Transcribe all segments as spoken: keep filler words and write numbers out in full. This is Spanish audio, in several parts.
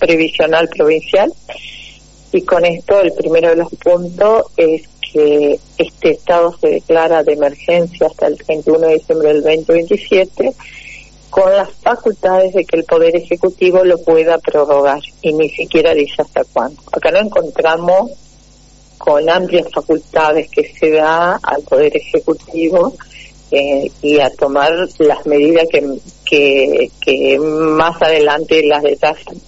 previsional provincial, y con esto el primero de los puntos es que este estado se declara de emergencia hasta el treinta y uno de diciembre del veinte veintisiete, con las facultades de que el Poder Ejecutivo lo pueda prorrogar, y ni siquiera dice hasta cuándo. Acá no encontramos con amplias facultades que se da al Poder Ejecutivo eh, y a tomar las medidas que, que, que más adelante las detallan.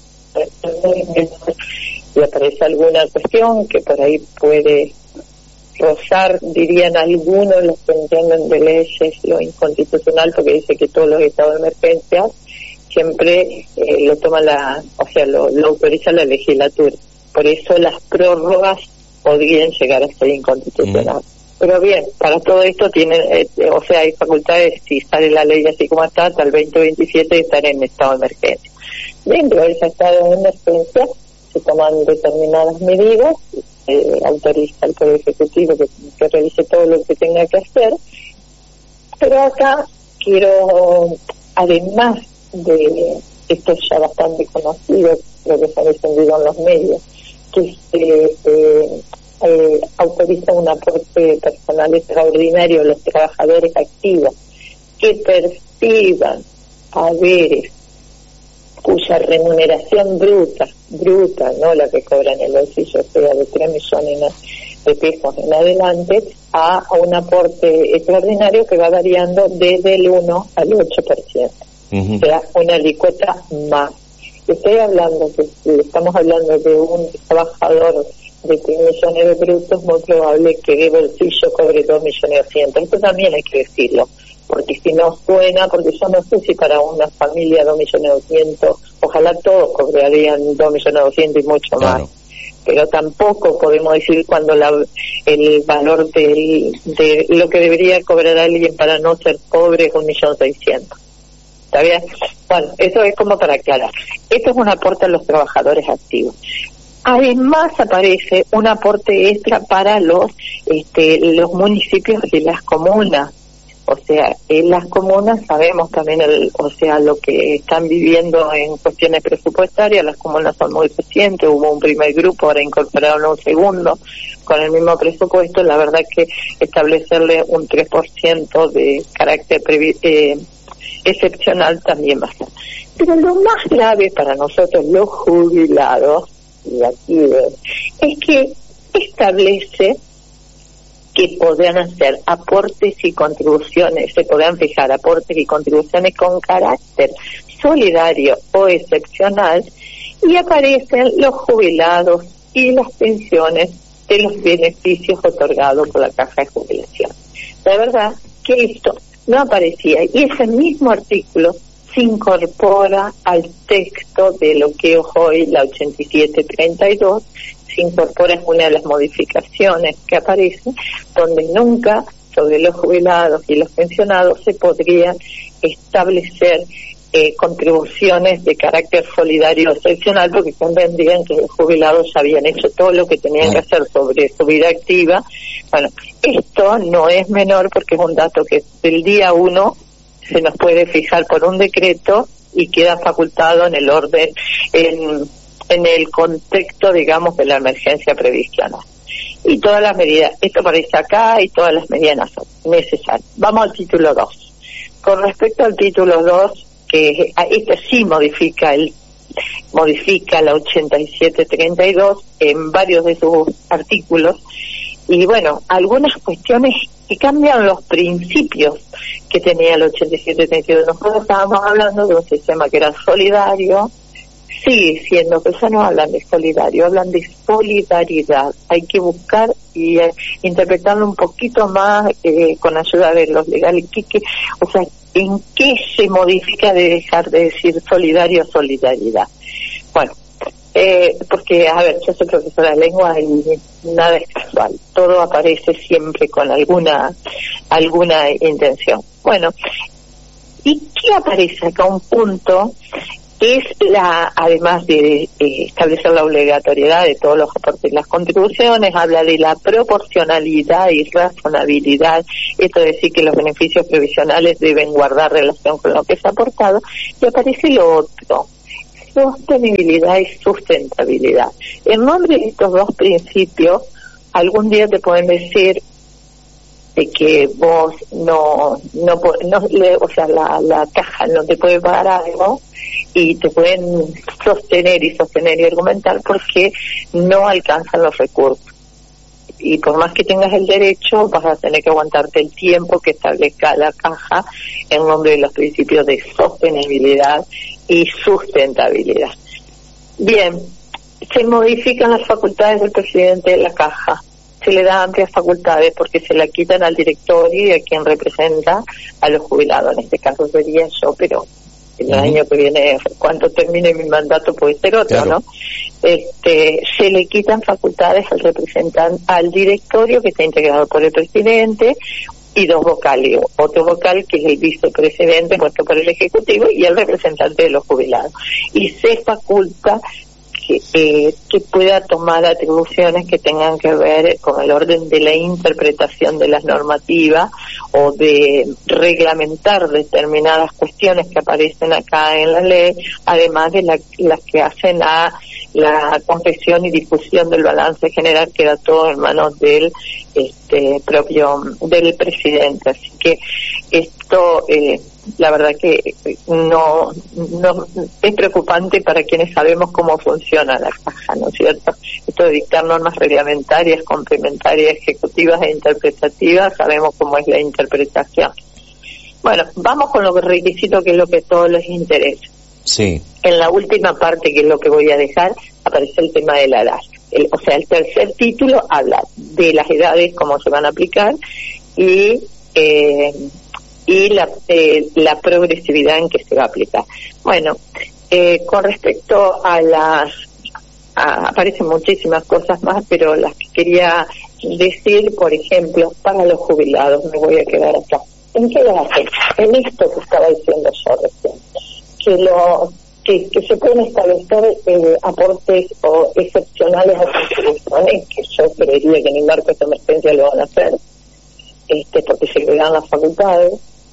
Y aparece alguna cuestión que por ahí puede rozar, dirían algunos, los que entienden de leyes, lo inconstitucional, porque dice que todos los estados de emergencia siempre eh, lo toma la, o sea, lo, lo autoriza la legislatura. Por eso las prórrogas podrían llegar a ser inconstitucionales. Mm. Pero bien, para todo esto tienen, eh, o sea, hay facultades, si sale la ley así como está, hasta el veinte veintisiete estar en estado de emergencia. Dentro de ese estado de emergencia se toman determinadas medidas, eh, autoriza al Poder Ejecutivo que, que realice todo lo que tenga que hacer, pero acá quiero, además de esto ya bastante conocido, lo que se ha difundido en los medios, que se eh, eh, autoriza un aporte personal extraordinario a los trabajadores activos que perciban haberes cuya remuneración bruta, bruta, no la que cobran el bolsillo, sea de tres millones de pesos en adelante, a un aporte extraordinario que va variando desde el uno al ocho por ciento. Uh-huh. O sea, una alícuota más. Estoy hablando, que si estamos hablando de un trabajador de tres millones de brutos, muy probable que de bolsillo cobre dos millones doscientos. Esto también hay que decirlo, porque si no suena, porque yo no sé si para una familia dos millones doscientos, ojalá todos cobrarían dos millones doscientos y mucho claro. más, pero tampoco podemos decir cuando la, el valor del, de lo que debería cobrar alguien para no ser pobre es un millón seiscientos. ¿Está bien? Bueno, eso es como para aclarar. Esto es un aporte a los trabajadores activos. Además aparece un aporte extra para los este, los municipios y las comunas. O sea, en las comunas sabemos también, el, o sea, lo que están viviendo en cuestiones presupuestarias. Las comunas son muy recientes, hubo un primer grupo, ahora incorporaron un segundo con el mismo presupuesto. La verdad que establecerle un tres por ciento de carácter previ- eh, excepcional también va a ser. Pero lo más grave para nosotros los jubilados y activos es que establece que podrán hacer aportes y contribuciones, se podrán fijar aportes y contribuciones con carácter solidario o excepcional, y aparecen los jubilados y las pensiones de los beneficios otorgados por la Caja de Jubilación. La verdad que esto no aparecía, y ese mismo artículo se incorpora al texto de lo que es hoy la ochenta y siete treinta y dos, se incorpora en una de las modificaciones que aparece, donde nunca sobre los jubilados y los pensionados se podrían establecer eh, contribuciones de carácter solidario excepcional, porque comprendían que los jubilados ya habían hecho todo lo que tenían que hacer sobre su vida activa. Bueno, esto no es menor porque es un dato que del día uno se nos puede fijar por un decreto y queda facultado en el orden, en, en el contexto, digamos, de la emergencia previsional. Y todas las medidas, esto aparece acá, y todas las medidas son necesarias. Vamos al título dos. Con respecto al título dos, que este sí modifica el modifica la ochenta y siete treinta y dos en varios de sus artículos, y bueno, algunas cuestiones que cambian los principios que tenía el ochenta y siete treinta y dos. Nosotros estábamos hablando de un sistema que era solidario, sigue siendo, pero ya no hablan de solidario, hablan de solidaridad. Hay que buscar y eh, interpretarlo un poquito más eh, con ayuda de los legales, que, que, o sea, en qué se modifica de dejar de decir solidario a solidaridad. Bueno, eh, porque, a ver, yo soy profesora de lengua y nada es casual, todo aparece siempre con alguna alguna intención. Bueno, ¿y qué aparece acá? Un punto es la, además de eh, establecer la obligatoriedad de todos los aportes y las contribuciones, habla de la proporcionalidad y razonabilidad, esto es decir que los beneficios previsionales deben guardar relación con lo que es aportado, y aparece lo otro. sostenibilidad y sustentabilidad. En nombre de estos dos principios, algún día te pueden decir de que vos no, no, no le, o sea, la, la caja no te puede pagar algo, y te pueden sostener y sostener y argumentar porque no alcanzan los recursos. Y por más que tengas el derecho, vas a tener que aguantarte el tiempo que establezca la caja en nombre de los principios de sostenibilidad y sustentabilidad. Bien, se modifican las facultades del presidente de la caja. Se le da amplias facultades porque se la quitan al directorio y a quien representa a los jubilados. En este caso sería yo, pero el uh-huh. año que viene, cuando termine mi mandato, puede ser otro, claro. ¿no? Este, se le quitan facultades al representante, al directorio, que está integrado por el presidente, y dos vocales, otro vocal que es el vicepresidente puesto por el Ejecutivo y el representante de los jubilados. Y se faculta que, eh, que pueda tomar atribuciones que tengan que ver con el orden de la interpretación de las normativas o de reglamentar determinadas cuestiones que aparecen acá en la ley, además de la, las que hacen a la confección y difusión del balance general, queda todo en manos del este propio del presidente. Así que esto eh, la verdad que no no es preocupante para quienes sabemos cómo funciona la caja, ¿no es cierto? Esto de dictar normas reglamentarias, complementarias, ejecutivas e interpretativas, sabemos cómo es la interpretación. Bueno, vamos con los requisitos, que es lo que a todos les interesa. Sí. En la última parte, que es lo que voy a dejar, aparece el tema de la edad. El, o sea, el tercer título habla de las edades, cómo se van a aplicar, y eh, y la, eh, la progresividad en que se va a aplicar. Bueno, eh, con respecto a las... A, aparecen muchísimas cosas más, pero las que quería decir, por ejemplo, para los jubilados, me voy a quedar acá. ¿En qué base? En esto que estaba diciendo yo recién. Que, lo, que, que se pueden establecer eh, aportes o excepcionales a contribuciones, que yo creería que en el marco de esta emergencia lo van a hacer, este, porque se le dan las facultades.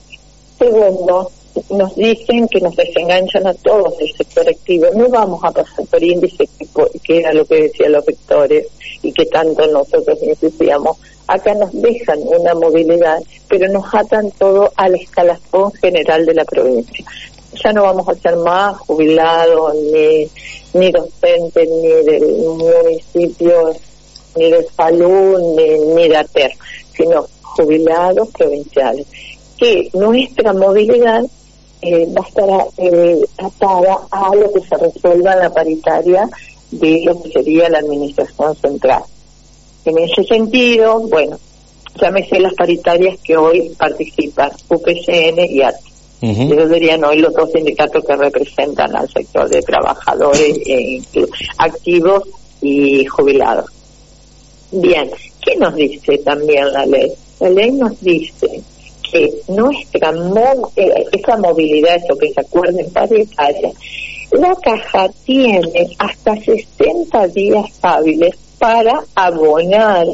Segundo, nos dicen que nos desenganchan a todos del sector activo. No vamos a pasar por índice, que, que era lo que decían los vectores y que tanto nosotros insistíamos. Acá nos dejan una movilidad, pero nos atan todo al escalafón general de la provincia. Ya no vamos a ser más jubilados, ni, ni docentes, ni del municipio, ni de salud, ni, ni de A T E R, sino jubilados provinciales. Que nuestra movilidad eh, va a estar eh, atada a lo que se resuelva en la paritaria de lo que sería la administración central. En ese sentido, bueno, llámese las paritarias que hoy participan, U P C N y A T E. Uh-huh. Ellos serían hoy los dos sindicatos que representan al sector de trabajadores eh, activos y jubilados. Bien, ¿qué nos dice también la ley? La ley nos dice que nuestra mo- eh, esa movilidad, eso que se acuerden paritaria, la caja tiene hasta sesenta días hábiles para abonar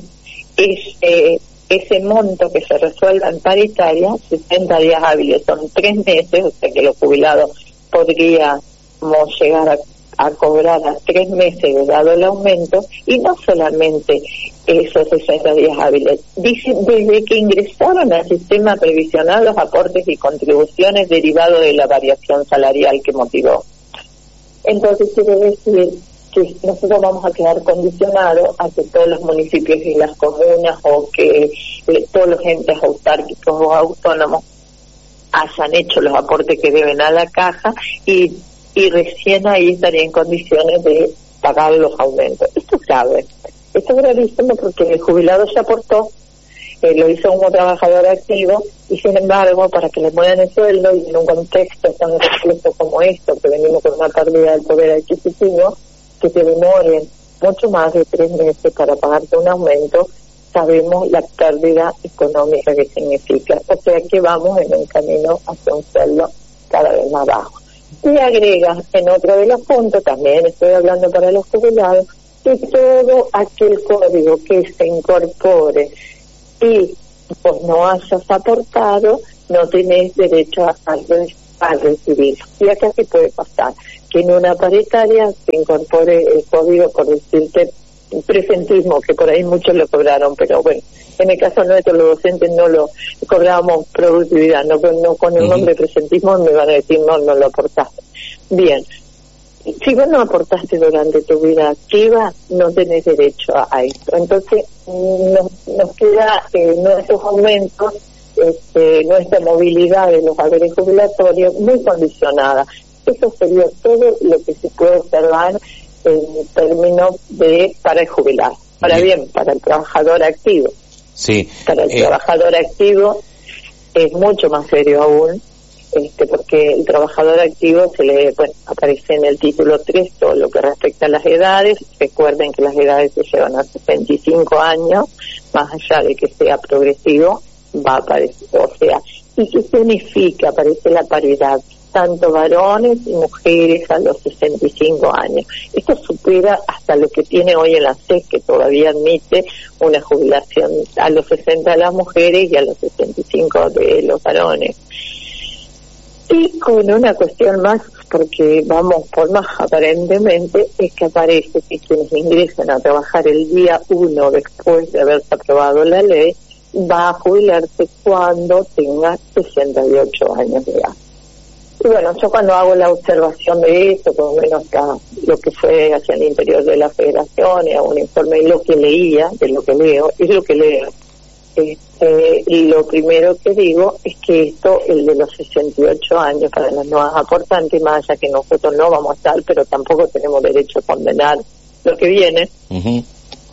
ese ese monto que se resuelva en paritaria. Sesenta días hábiles son tres meses, o sea que los jubilados podríamos llegar a, a cobrar a tres meses dado el aumento, y no solamente esos sesenta días hábiles. Dice, desde que ingresaron al sistema previsional los aportes y contribuciones derivados de la variación salarial que motivó. Entonces quiere decir que nosotros vamos a quedar condicionados a que todos los municipios y las comunas, o que eh, todos los entes autárquicos o autónomos hayan hecho los aportes que deben a la caja, y, y recién ahí estaría en condiciones de pagar los aumentos. Esto es grave. Esto es gravísimo porque el jubilado se aportó, eh, lo hizo como trabajador activo, y sin embargo, para que le muevan el sueldo, y en un contexto tan complejo como esto, que venimos con una pérdida del poder adquisitivo, que te demoren mucho más de tres meses para pagarte un aumento, sabemos la pérdida económica que significa. O sea que vamos en un camino hacia un sueldo cada vez más bajo. Y agregas en otro de los puntos, también estoy hablando para los jubilados, que todo aquel código que se incorpore y pues no hayas aportado, no tenés derecho a, a recibir. Y acá se puede pasar. que en una paritaria se incorpore el código, por decirte, presentismo, que por ahí muchos lo cobraron, pero bueno, en el caso nuestro los docentes no lo cobrábamos productividad, no, no con el nombre presentismo me van a decir no, no lo aportaste. Bien, si vos no aportaste durante tu vida activa, no tenés derecho a, a esto. Entonces, nos, nos queda eh, nuestros aumentos, este, nuestra movilidad de los haberes jubilatorios muy condicionada. Eso sería todo lo que se puede observar en términos de para el jubilado. Ahora bien, para el trabajador activo. Sí. Para el eh... trabajador activo es mucho más serio aún. Este, porque el trabajador activo se le, bueno, aparece en el título tres todo lo que respecta a las edades. Recuerden que las edades se llevan a sesenta y cinco años, más allá de que sea progresivo, va a aparecer, o sea, ¿y qué significa? Aparece la paridad, tanto varones y mujeres a los sesenta y cinco años. Esto supera hasta lo que tiene hoy el A N S E S, que todavía admite una jubilación a los sesenta de las mujeres y a los sesenta y cinco de los varones. Y con una cuestión más, porque vamos por más aparentemente, es que aparece que quienes ingresan a trabajar el día uno después de haberse aprobado la ley, va a jubilarse cuando tenga sesenta y ocho años de edad. Y bueno, yo cuando hago la observación de esto, por lo menos a lo que fue hacia el interior de la federación, y hago un informe de lo que leía, de lo que leo, es lo que leo. Este, y lo primero que digo es que esto, el de los sesenta y ocho años para las nuevas aportantes, más allá que nosotros no vamos a estar, pero tampoco tenemos derecho a condenar lo que viene, uh-huh.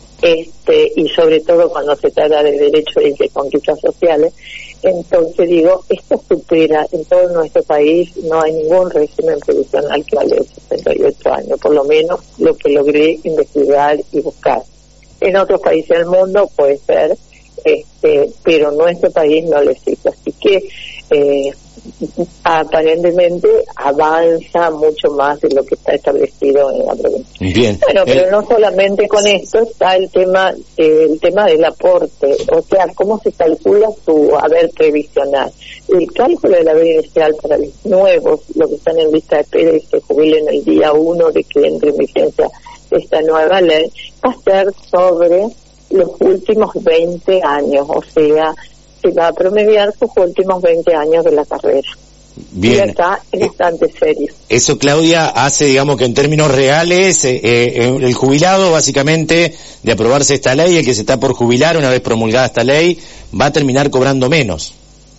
este y sobre todo cuando se trata de derechos y de conquistas sociales. Entonces digo, esto supera en todo nuestro país, no hay ningún régimen previsional que vale sesenta y ocho años, por lo menos lo que logré investigar y buscar. En otros países del mundo puede ser, este pero nuestro país no lo existe, así que eh, aparentemente avanza mucho más de lo que está establecido en la provincia. Bien. Bueno, pero eh. no solamente con esto está el tema eh, el tema del aporte, o sea, cómo se calcula su haber previsional. El cálculo del haber inicial para los nuevos, los que están en lista de espera y se jubilen el día uno de que entre en vigencia esta nueva ley, va a ser sobre los últimos veinte años, o sea, se va a promediar sus últimos veinte años de la carrera. Bien. Y acá es bastante serio. Eso, Claudia, hace, digamos, que en términos reales, eh, eh, el jubilado, básicamente, de aprobarse esta ley, el que se está por jubilar una vez promulgada esta ley, va a terminar cobrando menos.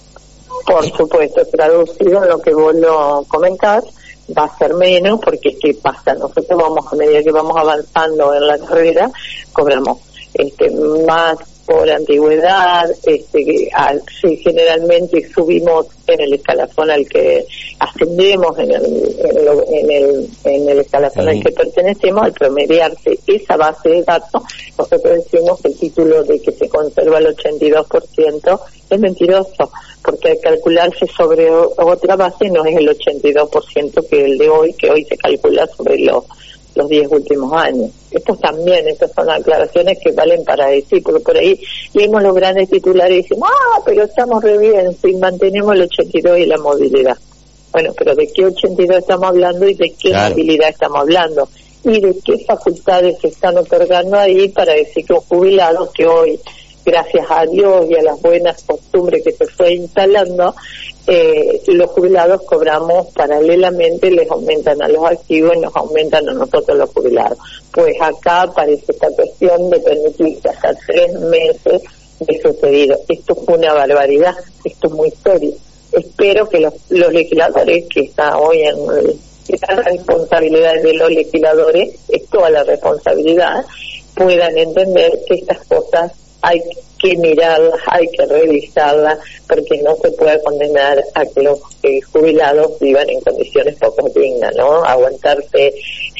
Por supuesto, traducido en lo que vos lo comentás, va a ser menos, porque ¿qué pasa? Nosotros vamos, a medida que vamos avanzando en la carrera, cobramos este más por antigüedad, este al, sí, generalmente subimos en el escalafón al que ascendemos, en el en, lo, en el en el escalafón sí. al que pertenecemos. Al promediarse esa base de datos, nosotros decimos que el título de que se conserva el ochenta y dos por ciento es mentiroso, porque al calcularse sobre otra base no es el ochenta y dos por ciento que el de hoy, que hoy se calcula sobre los los diez últimos años. Estos también, estas son aclaraciones que valen para decir, porque por ahí leemos los grandes titulares y decimos, ah, pero estamos re bien, si mantenemos el ochenta y dos y la movilidad. Bueno, pero ¿de qué ochenta y dos estamos hablando y de qué claro. movilidad estamos hablando? Y de qué facultades se están otorgando ahí para decir que los jubilados que hoy, gracias a Dios y a las buenas costumbres que se fue instalando, eh, los jubilados cobramos paralelamente, les aumentan a los activos y nos aumentan a nosotros los jubilados. Pues acá aparece esta cuestión de permitir hasta tres meses de sucedido. Esto es una barbaridad, esto es muy serio. Espero que los, los legisladores, que está hoy en la responsabilidad de los legisladores, es toda la responsabilidad, puedan entender que estas cosas hay que mirarlas, hay que revisarlas, porque no se puede condenar a que los eh, jubilados vivan en condiciones poco dignas, ¿no? Aguantarse,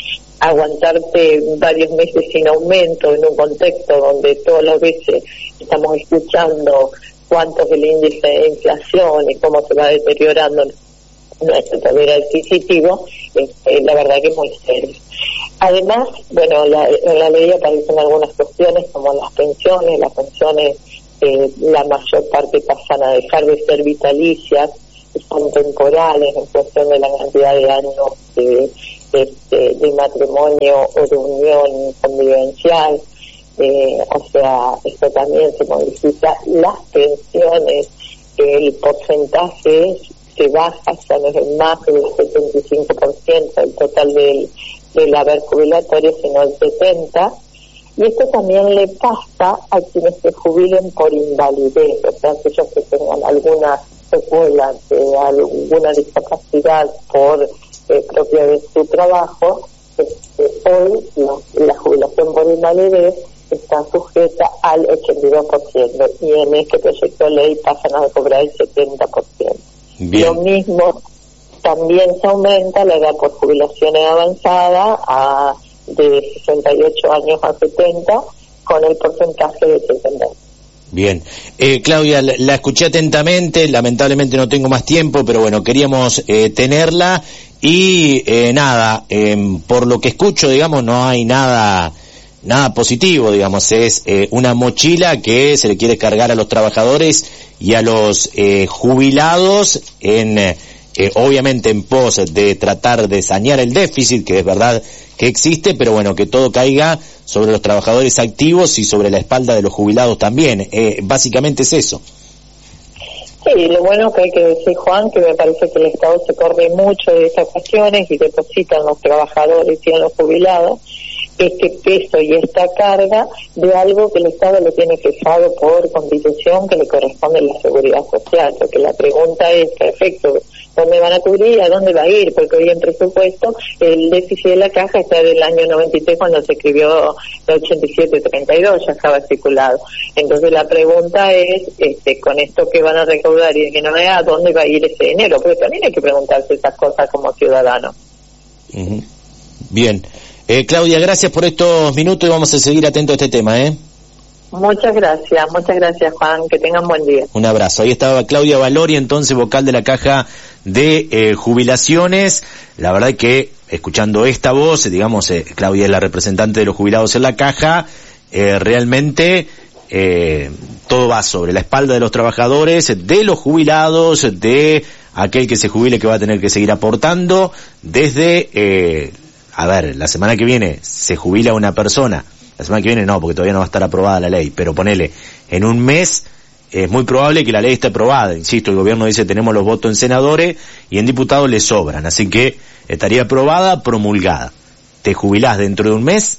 aguantarse varios meses sin aumento en un contexto donde todas las veces estamos escuchando cuánto es el índice de inflación y cómo se va deteriorando nuestro poder adquisitivo, eh, la verdad que es muy serio. Además, bueno, la, en la ley aparecen algunas cuestiones como las pensiones, las pensiones, eh, la mayor parte pasan a dejar de ser vitalicias, son temporales en función de la cantidad de años que este, de matrimonio o de unión convivencial. Eh, o sea, esto también se modifica. Las pensiones, el porcentaje se baja, ya no es más del setenta y cinco por ciento el total del, del haber jubilatorio, sino el setenta por ciento. Y esto también le pasa a quienes se jubilen por invalidez, o sea, aquellos que tengan alguna secuela, de alguna discapacidad por eh, propia de su trabajo. Este, hoy la, la jubilación por invalidez está sujeta al ochenta y dos por ciento y en este proyecto de ley pasan a cobrar el setenta por ciento. Bien. Lo mismo, también se aumenta la edad por jubilaciones avanzada a de sesenta y ocho años a setenta con el porcentaje de setenta. Bien, eh, Claudia, la, la escuché atentamente, lamentablemente no tengo más tiempo, pero bueno, queríamos eh, tenerla y eh, nada, eh, por lo que escucho, digamos, no hay nada nada positivo, digamos, es eh, una mochila que se le quiere cargar a los trabajadores y a los eh, jubilados en eh, obviamente en pos de tratar de sanear el déficit, que es verdad que existe, pero bueno, que todo caiga sobre los trabajadores activos y sobre la espalda de los jubilados también. Eh, básicamente es eso. Sí, lo bueno que hay que decir, Juan, que me parece que el Estado se corre mucho de esas cuestiones y deposita en los trabajadores y en los jubilados este peso y esta carga de algo que el Estado lo tiene fijado por Constitución, que le corresponde a la seguridad social, porque la pregunta es, perfecto, ¿dónde van a cubrir y a dónde va a ir? Porque hoy en presupuesto el déficit de la caja está del año noventa y tres cuando se escribió la ochenta y siete treinta y dos, ya estaba estipulado. Entonces la pregunta es, este, con esto que van a recaudar y de que no vea, ¿a dónde va a ir ese dinero? Porque también hay que preguntarse esas cosas como ciudadano. Uh-huh. Bien. Eh, Claudia, gracias por estos minutos y vamos a seguir atentos a este tema, ¿eh? Muchas gracias, muchas gracias, Juan, que tengan buen día. Un abrazo. Ahí estaba Claudia Valori, entonces vocal de la Caja de eh, Jubilaciones. La verdad que, escuchando esta voz, digamos, eh, Claudia es la representante de los jubilados en la Caja, eh, realmente eh, todo va sobre la espalda de los trabajadores, de los jubilados, de aquel que se jubile que va a tener que seguir aportando, desde... Eh, a ver, la semana que viene se jubila una persona, la semana que viene no, porque todavía no va a estar aprobada la ley, pero ponele, en un mes es muy probable que la ley esté aprobada, insisto, el gobierno dice tenemos los votos en senadores y en diputados le sobran, así que estaría aprobada, promulgada. Te jubilás dentro de un mes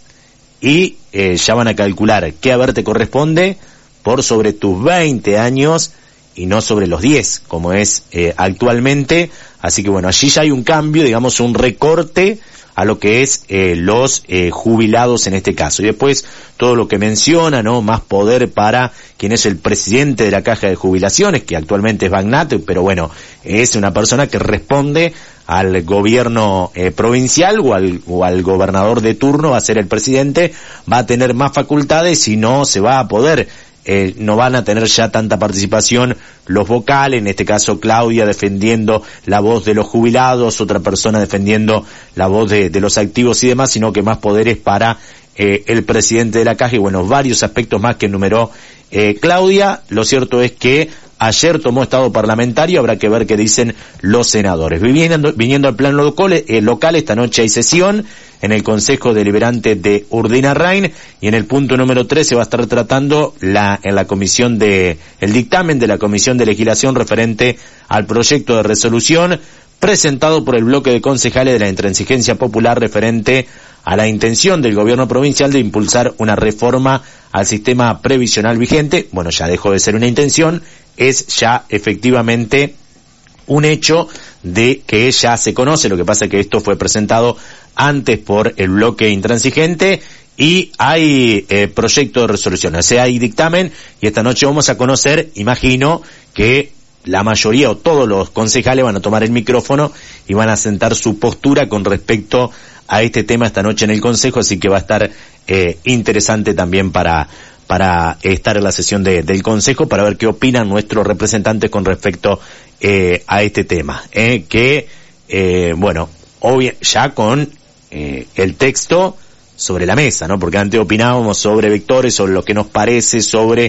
y eh, ya van a calcular qué haber te corresponde por sobre tus veinte años y no sobre los diez, como es eh, actualmente, así que bueno, allí ya hay un cambio, digamos un recorte a lo que es eh, los eh, jubilados en este caso. Y después todo lo que menciona, ¿no? Más poder para quien es el presidente de la Caja de Jubilaciones, que actualmente es Bagnate, pero bueno, es una persona que responde al gobierno eh, provincial o al, o al gobernador de turno, va a ser el presidente, va a tener más facultades y no se va a poder Eh, no van a tener ya tanta participación los vocales, en este caso Claudia defendiendo la voz de los jubilados, otra persona defendiendo la voz de, de los activos y demás, sino que más poderes para eh, el presidente de la Caja y bueno, varios aspectos más que enumeró eh, Claudia. Lo cierto es que ayer tomó estado parlamentario, habrá que ver qué dicen los senadores. Viniendo, viniendo al plano local, eh, local, esta noche hay sesión en el Consejo Deliberante de Urdinarrain y en el punto número tres se va a estar tratando la, en la comisión de, el dictamen de la Comisión de Legislación referente al proyecto de resolución presentado por el bloque de concejales de la Intransigencia Popular referente a la intención del gobierno provincial de impulsar una reforma al sistema previsional vigente. Bueno, ya dejó de ser una intención, es ya efectivamente un hecho de que ya se conoce, lo que pasa es que esto fue presentado antes por el bloque intransigente y hay eh, proyecto de resolución, o sea, hay dictamen y esta noche vamos a conocer, imagino que la mayoría o todos los concejales van a tomar el micrófono y van a sentar su postura con respecto a este tema esta noche en el Consejo, así que va a estar eh, interesante también para para estar en la sesión de, del Consejo, para ver qué opinan nuestros representantes con respecto eh, a este tema, eh, que, eh, bueno, obvia, ya con eh, el texto sobre la mesa, ¿no? Porque antes opinábamos sobre vectores, sobre lo que nos parece, sobre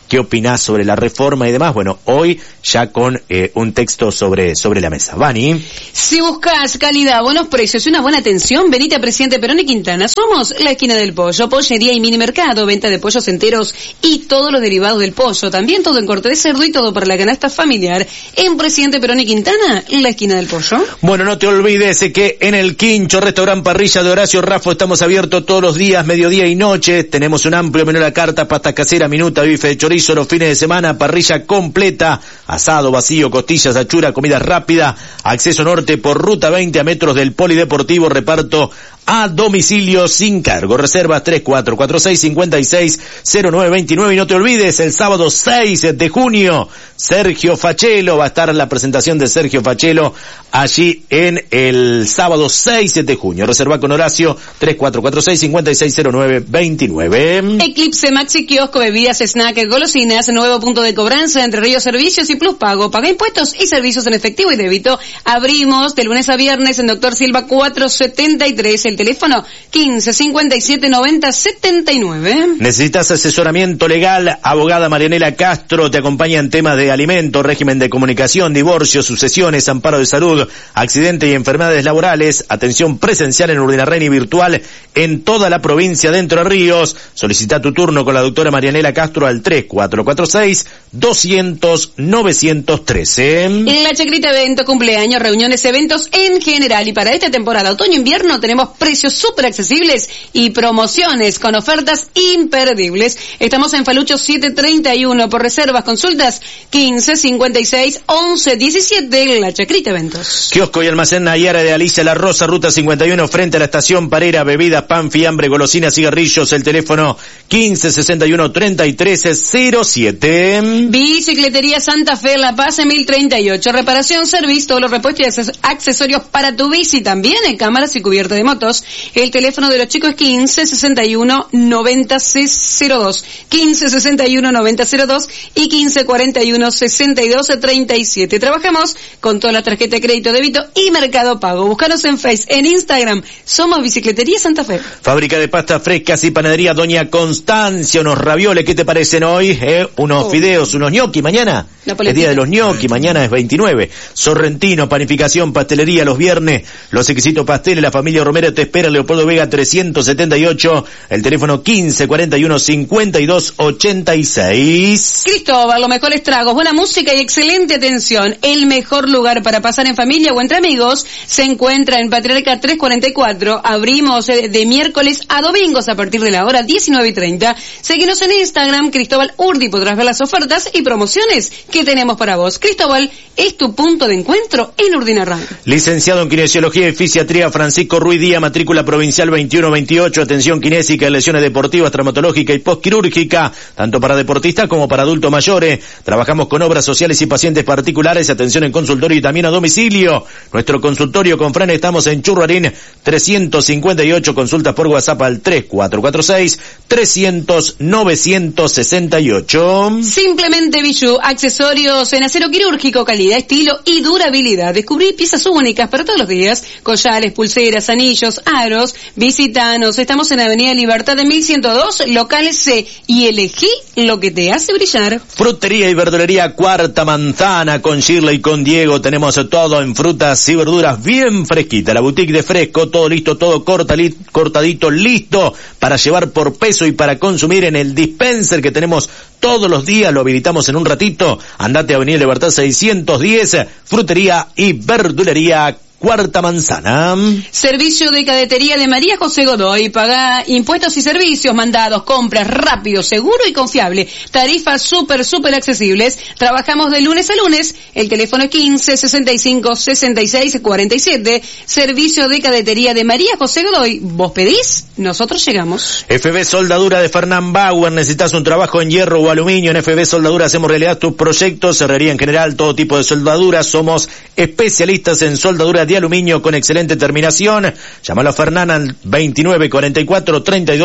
qué opinás sobre la reforma y demás. Bueno, hoy ya con eh, un texto sobre, sobre la mesa. Vani. Si buscas calidad, buenos precios y una buena atención, venite a Presidente Perón y Quintana. Somos la esquina del pollo, pollería y mini mercado, venta de pollos enteros y todos los derivados del pollo. También todo en corte de cerdo y todo para la canasta familiar. En Presidente Perón y Quintana, la esquina del pollo. Bueno, no te olvides que en el Quincho, restaurante parrilla de Horacio Raffo, estamos abiertos todos los días, mediodía y noche. Tenemos un amplio menú a la carta, pasta casera, minuta, bife de chorizo, los fines de semana, parrilla completa, asado, vacío, costillas, achura, comida rápida, acceso norte por ruta veinte a metros del polideportivo, reparto a domicilio sin cargo. Reservas tres cuatro cuatro seis, cinco seis, cero nueve dos nueve. Y no te olvides, el sábado seis de junio, Sergio Fachelo, va a estar la presentación de Sergio Fachelo allí en el sábado seis de junio. Reserva con Horacio tres cuatro cuatro seis, cinco seis, cero nueve dos nueve. Eclipse Maxi Kiosco, bebidas, snack, golosinas, nuevo punto de cobranza, Entre Ríos Servicios y Plus Pago. Paga impuestos y servicios en efectivo y débito. Abrimos de lunes a viernes en Doctor Silva cuatrocientos setenta y tres. El teléfono quince, cincuenta y siete, noventa, setenta y nueve. ¿Necesitas asesoramiento legal? Abogada Marianela Castro te acompaña en temas de alimentos, régimen de comunicación, divorcio, sucesiones, amparo de salud, accidente y enfermedades laborales, atención presencial en Urdinarren y virtual en toda la provincia de Entre Ríos. Solicita tu turno con la doctora Marianela Castro al tres cuatro cuatro seis, doscientos, novecientos trece. En la Chacrita Evento, cumpleaños, reuniones, eventos en general. Y para esta temporada otoño-invierno tenemos precios súper accesibles y promociones con ofertas imperdibles. Estamos en Falucho setecientos treinta y uno. Por reservas, consultas quince, cincuenta y seis, once, diecisiete. La Chacrita Eventos. Kiosco y almacén Nayara de Alicia La Rosa, ruta cincuenta y uno, frente a la estación Parera. Bebidas, pan, fiambre, golosinas, cigarrillos. El teléfono quince, sesenta y uno, treinta y tres, cero siete. Bicicletería Santa Fe, La Paz, mil treinta y ocho. Reparación, servicio, todos los repuestos y accesorios para tu bici. También en cámaras y cubierta de motos. El teléfono de los chicos es quince, sesenta y uno, noventa, cero dos. quince, sesenta y uno, noventa, cero dos y quince, cuarenta y uno, sesenta y dos, treinta y siete. Trabajamos con toda la tarjeta de crédito, débito y Mercado Pago. Búscanos en Face, en Instagram. Somos Bicicletería Santa Fe. Fábrica de pastas frescas y panadería Doña Constancia. Unos ravioles, ¿qué te parecen hoy? ¿Eh? Unos oh. fideos, unos gnocchi mañana. Es día de los gnocchi, mañana es veintinueve. Sorrentino, panificación, pastelería los viernes. Los exquisitos pasteles, la familia Romero te espera, Leopoldo Vega trescientos setenta y ocho. El teléfono quince, cuarenta y uno, cincuenta y dos, ochenta y seis. Cristóbal, los mejores tragos, buena música y excelente atención. El mejor lugar para pasar en familia o entre amigos se encuentra en Patriarca trescientos cuarenta y cuatro. Abrimos de, de miércoles a domingos a partir de la hora diecinueve y treinta. Seguinos en Instagram, Cristóbal Urdi, podrás ver las ofertas y promociones que tenemos para vos. Cristóbal es tu punto de encuentro en Urdinarren. Licenciado en Kinesiología y Fisiatría, Francisco Ruiz Díaz, matrícula provincial veintiuno veintiocho, atención kinésica, lesiones deportivas, traumatológica y postquirúrgica, tanto para deportistas como para adultos mayores. Trabajamos con obras sociales y pacientes particulares, atención en consultorio y también a domicilio. Nuestro consultorio con Fran, estamos en Churruarín trescientos cincuenta y ocho, consultas por WhatsApp al tres cuatro cuatro seis, trescientos, novecientos sesenta y ocho. Simplemente Bijou, accesorios en acero quirúrgico, calidad, estilo y durabilidad. Descubrí piezas únicas para todos los días, collares, pulseras, anillos, aros. Visítanos, estamos en Avenida Libertad de mil ciento dos, local C, y elegí lo que te hace brillar. Frutería y verdulería Cuarta Manzana, con Shirley y con Diego, tenemos todo en frutas y verduras bien fresquita. La boutique de fresco, todo listo, todo cortadito, listo para llevar por peso y para consumir en el dispenser que tenemos todos los días. Lo habilitamos en un ratito. Andate a Avenida Libertad seiscientos diez, frutería y verdulería Cuarta Manzana. Servicio de cadetería de María José Godoy. Paga impuestos y servicios, mandados, compras, rápido, seguro y confiable. Tarifas súper, súper accesibles. Trabajamos de lunes a lunes. El teléfono es quince, sesenta y cinco, sesenta y seis, cuarenta y siete. Servicio de cadetería de María José Godoy. Vos pedís, nosotros llegamos. F B Soldadura de Fernán Bauer. ¿Necesitas un trabajo en hierro o aluminio? En F B Soldadura hacemos realidad tus proyectos. Cerrería en general, todo tipo de soldadura. Somos especialistas en soldadura de aluminio con excelente terminación. Llámalo a Fernán al veintinueve, cuarenta y cuatro, treinta y dos,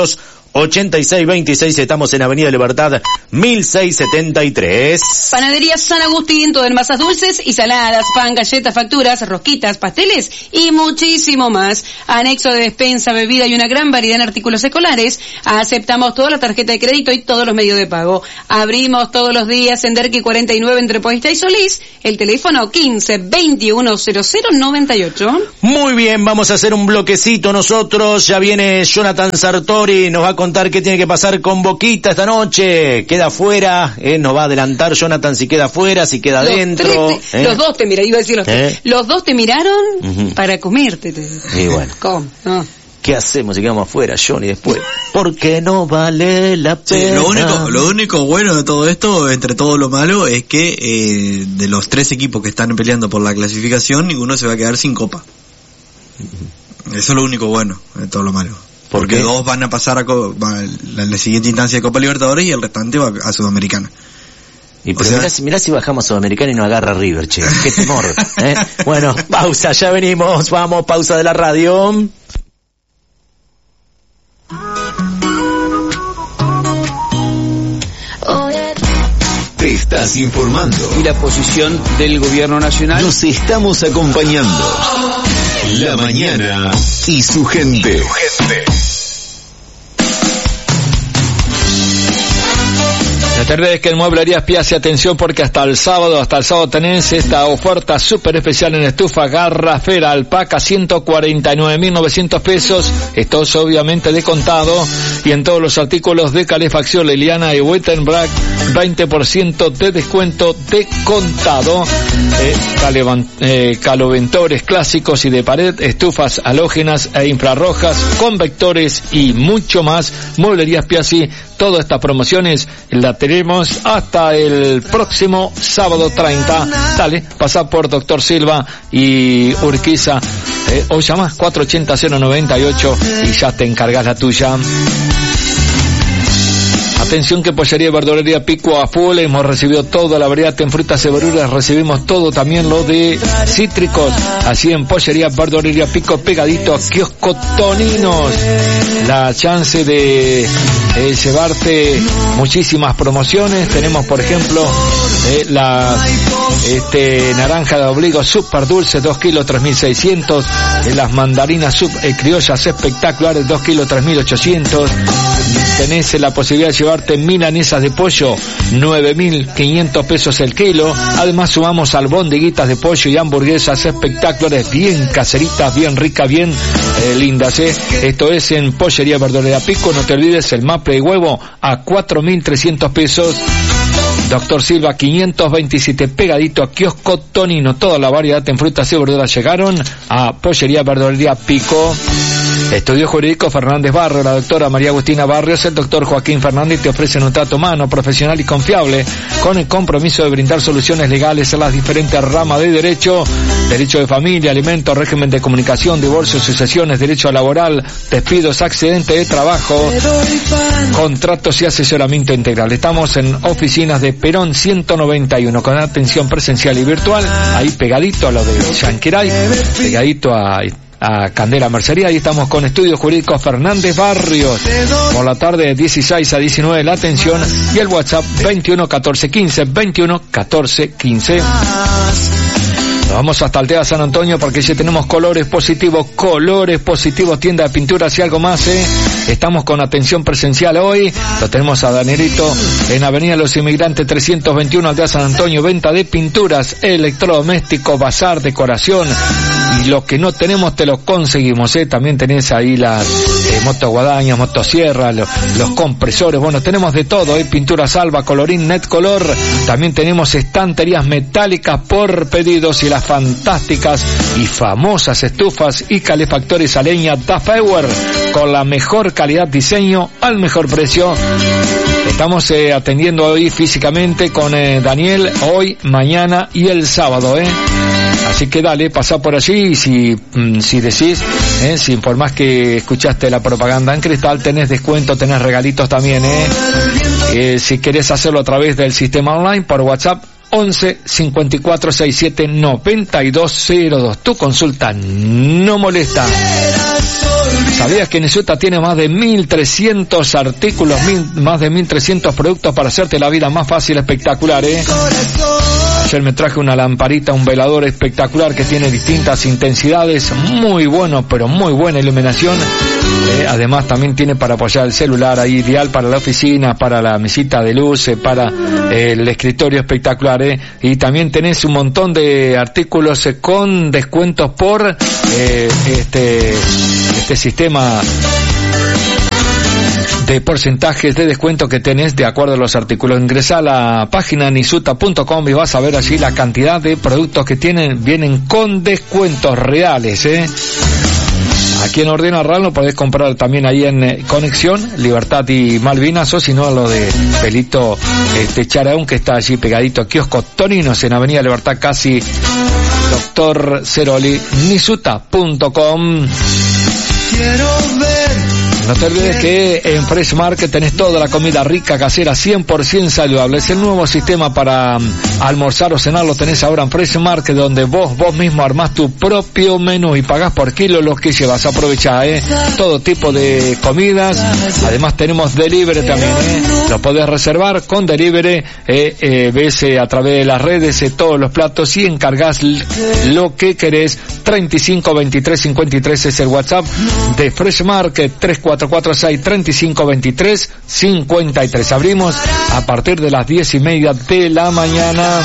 ochenta y seis veintiséis, estamos en Avenida Libertad mil seiscientos setenta y tres. Panadería San Agustín, todo en masas dulces y saladas, pan, galletas, facturas, rosquitas, pasteles y muchísimo más. Anexo de despensa, bebida y una gran variedad en artículos escolares. Aceptamos toda la tarjeta de crédito y todos los medios de pago. Abrimos todos los días en Derqui cuarenta y nueve entre Poista y Solís. El teléfono quince veintiuno cero cero noventa y ocho. Muy bien, vamos a hacer un bloquecito nosotros. Ya viene Jonathan Sartori, nos va a contar qué tiene que pasar con Boquita esta noche. Queda fuera, eh, nos va a adelantar Jonathan si queda fuera, si queda los dentro. Te, eh. Los dos te miraron, iba a decir los ¿Eh? tres. Los dos te miraron uh-huh. para comerte. Te... Y bueno. ¿Cómo? No. ¿Qué hacemos si quedamos afuera, Johnny, después? Porque no vale la pena. Sí, lo único, lo único bueno de todo esto, entre todo lo malo, es que eh, de los tres equipos que están peleando por la clasificación, ninguno se va a quedar sin copa. Eso es lo único bueno de todo lo malo. ¿Por Porque qué? dos van a pasar a, co- a la, la siguiente instancia de Copa Libertadores y el restante va a Sudamericana. Y pero O sea, mirá, si- mirá si bajamos a Sudamericana y nos agarra River, che. Qué temor. ¿eh? Bueno, pausa, ya venimos. Vamos, pausa de la radio. Te estás informando. Y la posición del gobierno nacional. Nos estamos acompañando. La mañana y su gente. La tarde es que en Mueblerías Piazzi, atención porque hasta el sábado, hasta el sábado tenés esta oferta súper especial en estufa Garrafera Alpaca, ciento cuarenta y nueve mil novecientos pesos. Esto es obviamente de contado. Y en todos los artículos de calefacción Liliana y Wittenberg, veinte por ciento de descuento de contado. Eh, calevan, eh, caloventores clásicos y de pared, estufas halógenas e infrarrojas, convectores y mucho más. Mueblerías Piazzi, todas estas promociones las tenemos hasta el próximo sábado treinta. Dale, pasa por Doctor Silva y Urquiza, eh, o llamas cuatro ochenta cero noventa y ocho y ya te encargas la tuya. Atención que Pollería y Verdulería Pico a full, hemos recibido toda la variedad en frutas y verduras, recibimos todo también lo de cítricos, así en Pollería Verdulería Pico, pegadito a Kiosco Toninos. La chance de eh, llevarte muchísimas promociones, tenemos por ejemplo eh, la este naranja de obligo super dulce, dos kilos tres mil seiscientos, eh, las mandarinas sub, eh, criollas espectaculares, dos kilos tres mil ochocientos, tenés eh, la posibilidad de llevarte milanesas de pollo, nueve mil quinientos pesos el kilo. Además sumamos albondiguitas de pollo y hamburguesas espectaculares, bien caseritas, bien ricas, bien eh, lindas, eh. Esto es en Pollería Verdulería Pico. No te olvides el maple de huevo a cuatro mil trescientos pesos. Doctor Silva quinientos veintisiete, pegadito a Kiosco Tonino. Toda la variedad en frutas y verduras llegaron a Pollería Verdulería Pico. Estudio Jurídico Fernández Barrio, la doctora María Agustina Barrios, el doctor Joaquín Fernández te ofrecen un trato humano, profesional y confiable, con el compromiso de brindar soluciones legales en las diferentes ramas de derecho, derecho de familia, alimentos, régimen de comunicación, divorcio, sucesiones, derecho laboral, despidos, accidente de trabajo, contratos y asesoramiento integral. Estamos en oficinas de Perón ciento noventa y uno, con atención presencial y virtual, ahí pegadito a lo de Yanquiray, pegadito a... a Candela Mercería. Ahí estamos con Estudios Jurídicos Fernández Barrios, por la tarde de dieciséis a diecinueve la atención, y el WhatsApp veintiuno catorce quince, veintiuno catorce quince. Nos vamos hasta Altea San Antonio porque ya tenemos colores positivos, colores positivos, tienda de pinturas y algo más, ¿eh? Estamos con atención presencial hoy, lo tenemos a Danielito en Avenida Los Inmigrantes trescientos veintiuno, Altea San Antonio, venta de pinturas, electrodomésticos, bazar, decoración, y lo que no tenemos te lo conseguimos, ¿eh? También tenés ahí las eh, motoguadañas, motosierras, los, los compresores, bueno, tenemos de todo, ¿eh? Pinturas Alba, Colorín, Net Color, también tenemos estanterías metálicas por pedidos y las fantásticas y famosas estufas y calefactores a leña Dafewer, con la mejor calidad, diseño al mejor precio. Estamos eh, atendiendo hoy físicamente con eh, Daniel, hoy, mañana y el sábado, ¿eh? Así que dale, pasá por allí y si, mm, si decís, eh, si informás que escuchaste la propaganda en Cristal, tenés descuento, tenés regalitos también, ¿eh? Eh, si querés hacerlo a través del sistema online, por WhatsApp, once cincuenta y cuatro sesenta y siete noventa y dos cero dos. Tu consulta no molesta. ¿Sabías que Nisuta tiene más de mil trescientos artículos, mil, más de mil trescientos productos para hacerte la vida más fácil, espectacular, eh? Ayer me traje una lamparita, un velador espectacular que tiene distintas intensidades, muy bueno, pero muy buena iluminación. Eh, además también tiene para apoyar el celular, ahí ideal para la oficina, para la mesita de luz, eh, para eh, el escritorio, espectacular, eh. Y también tenés un montón de artículos eh, con descuentos por eh, este este sistema de porcentajes de descuento que tenés de acuerdo a los artículos. Ingresá a la página nisuta punto com y vas a ver allí la cantidad de productos que tienen, vienen con descuentos reales, eh. Aquí en Ordena Real lo podés comprar también ahí en eh, Conexión, Libertad y Malvinas, o si no lo de Pelito este, Charaún, que está allí pegadito, kiosco Toninos en Avenida Libertad, casi Doctor Ceroli, nisuta punto com. Quiero ver. No te olvides que en Fresh Market tenés toda la comida rica, casera, cien por ciento saludable. Es el nuevo sistema para um, almorzar o cenar, lo tenés ahora en Fresh Market, donde vos, vos mismo armás tu propio menú y pagás por kilo lo que llevas. Aprovechá, eh, todo tipo de comidas. Además tenemos delivery también, eh. Lo podés reservar con delivery, eh, eh, ves eh, a través de las redes eh, todos los platos y encargás l- lo que querés. treinta y cinco veintitrés cincuenta y tres es el WhatsApp de Fresh Market, tres cuatro cuatro seis, treinta y cinco veintitrés cincuenta y tres. Abrimos a partir de las diez y media de la mañana.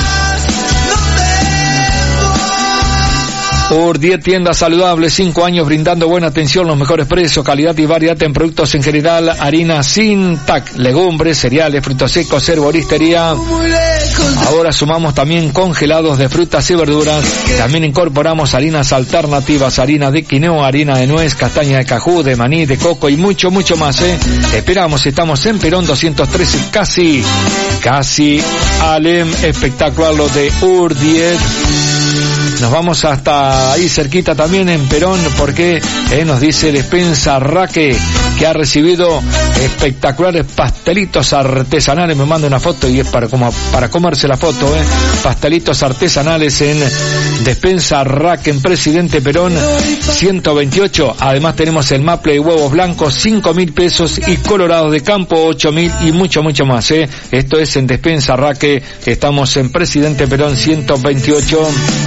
Urdiet, tienda saludable, cinco años brindando buena atención, los mejores precios, calidad y variedad en productos en general, harina sin T A C, legumbres, cereales, frutos secos, herboristería. Ahora sumamos también congelados de frutas y verduras. También incorporamos harinas alternativas, harina de quinoa, harina de nuez, castaña de cajú, de maní, de coco y mucho, mucho más, ¿eh? Esperamos, estamos en Perón doscientos trece, casi, casi Alem, espectacular lo de Urdiet. Nos vamos hasta ahí cerquita también en Perón, porque eh, nos dice Despensa Raque que ha recibido espectaculares pastelitos artesanales. Me manda una foto y es para como para comerse la foto, eh. Pastelitos artesanales en Despensa Raque en Presidente Perón ciento veintiocho. Además tenemos el maple y huevos blancos cinco mil pesos y colorados de campo ocho mil y mucho mucho más, eh. Esto es en Despensa Raque. Estamos en Presidente Perón ciento veintiocho.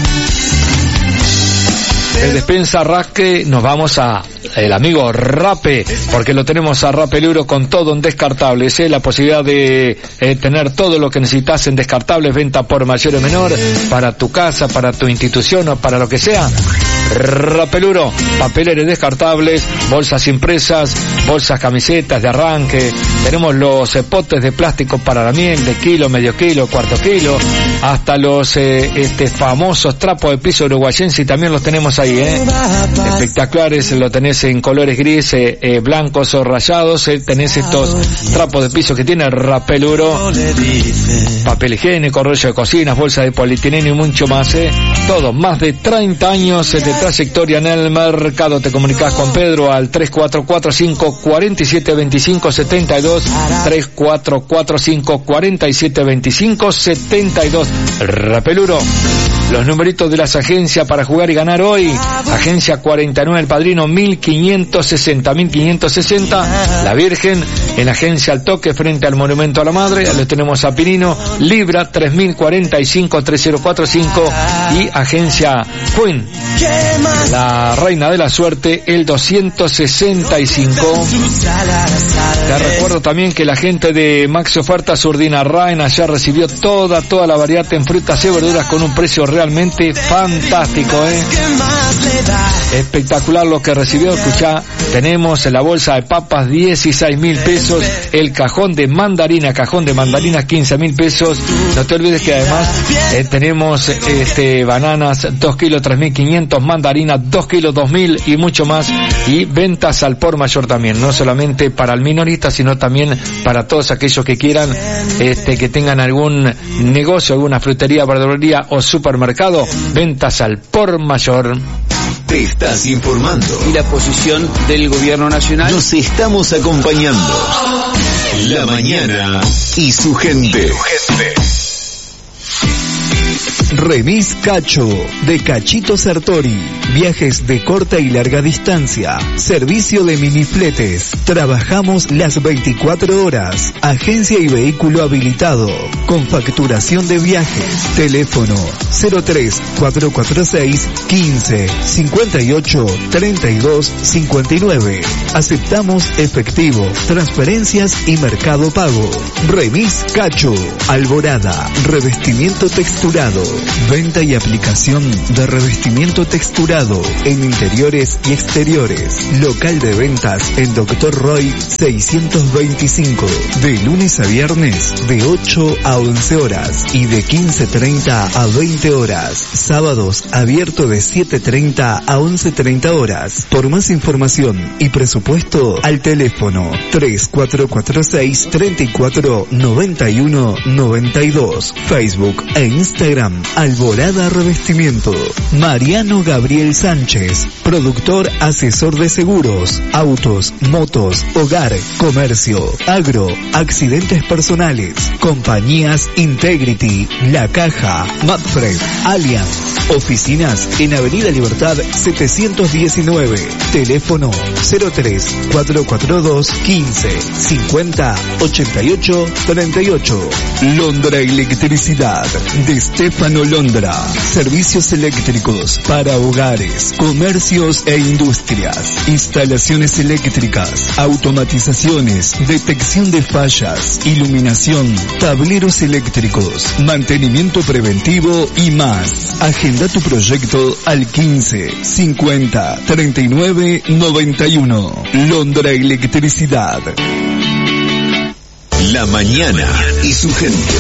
En Despensa Raque nos vamos a el amigo Rape, porque lo tenemos a Rapeluro con todo en descartables, ¿eh? La posibilidad de eh, tener todo lo que necesitas en descartables, venta por mayor o menor, para tu casa, para tu institución o para lo que sea. Rapeluro, papeleres descartables, bolsas impresas, bolsas camisetas de arranque, tenemos los eh, potes de plástico para la miel, de kilo, medio kilo, cuarto kilo, hasta los eh, este famosos trapos de piso uruguayense, y también los tenemos ahí, eh. Espectaculares, lo tenés en colores gris, eh, eh, blancos o rayados, eh, tenés estos trapos de piso que tiene Rapeluro, papel higiénico, rollo de cocinas, bolsa de polietileno y mucho más, eh. Todo, más de treinta años eh, de trayectoria en el mercado. Te comunicas con Pedro al tres cuatro cuatro cinco, cuatro siete dos cinco, siete dos, tres cuatro cuatro cinco, cuatro siete dos cinco, siete dos. Rapeluro, los numeritos de las agencias para jugar y ganar hoy. Agencia cuarenta y nueve El Padrino, mil quinientos sesenta, mil quinientos sesenta. La Virgen, en Agencia Al Toque, frente al Monumento a la Madre. Le tenemos a Pinino, Libra, tres mil cuarenta y cinco, tres cero cuatro cinco. Y Agencia Queen, la Reina de la Suerte, el doscientos sesenta y cinco. Te recuerdo también que la gente de Maxi Ofertas Urdina Rain allá recibió toda, toda la variedad en frutas y verduras con un precio realmente fantástico, eh. Espectacular lo que recibió. Escuchá, tenemos la bolsa de papas dieciséis mil pesos, el cajón de mandarina, cajón de mandarinas quince mil pesos. No te olvides que además eh, tenemos este bananas dos kilos tres mil quinientos, mandarinas dos kilos dos mil y mucho más. Y ventas al por mayor también, no solamente para el minorista, sino también para todos aquellos que quieran este que tengan algún negocio, alguna frutería, verdulería o supermercado. Ventas al por mayor. Te estás informando. Y la posición del gobierno nacional. Nos estamos acompañando. La mañana y su gente. Remis Cacho, de Cachito Sartori. Viajes de corta y larga distancia. Servicio de minifletes. Trabajamos las veinticuatro horas. Agencia y vehículo habilitado. Con facturación de viajes. Teléfono cero tres cuatro cuatro seis quince cincuenta y ocho treinta y dos cincuenta y nueve. Aceptamos efectivo, transferencias y mercado pago. Remis Cacho. Alborada. Revestimiento texturado. Venta y aplicación de revestimiento texturado en interiores y exteriores. Local de ventas en Doctor Roy seiscientos veinticinco. De lunes a viernes de ocho a once horas y de quince treinta a veinte horas. Sábados abierto de siete treinta a once treinta horas. Por más información y presupuesto al teléfono tres cuatro cuatro seis tres cuatro nueve uno nueve dos. Facebook e Instagram Alborada Revestimiento. Mariano Gabriel Sánchez, productor asesor de seguros, autos, motos, hogar, comercio, agro, accidentes personales, compañías Integrity, La Caja, Mapfred, Allianz. Oficinas en Avenida Libertad setecientos diecinueve. Teléfono cero tres cuatro cuatro dos quince cincuenta ochenta y ocho treinta y ocho. Londra Electricidad de Stefano Londra. Servicios eléctricos para hogares, comercios e industrias. Instalaciones eléctricas, automatizaciones, detección de fallas, iluminación, tableros eléctricos, mantenimiento preventivo y más. Agenda tu proyecto al quince cincuenta treinta y nueve noventa y uno. Londra Electricidad. La mañana y su gente.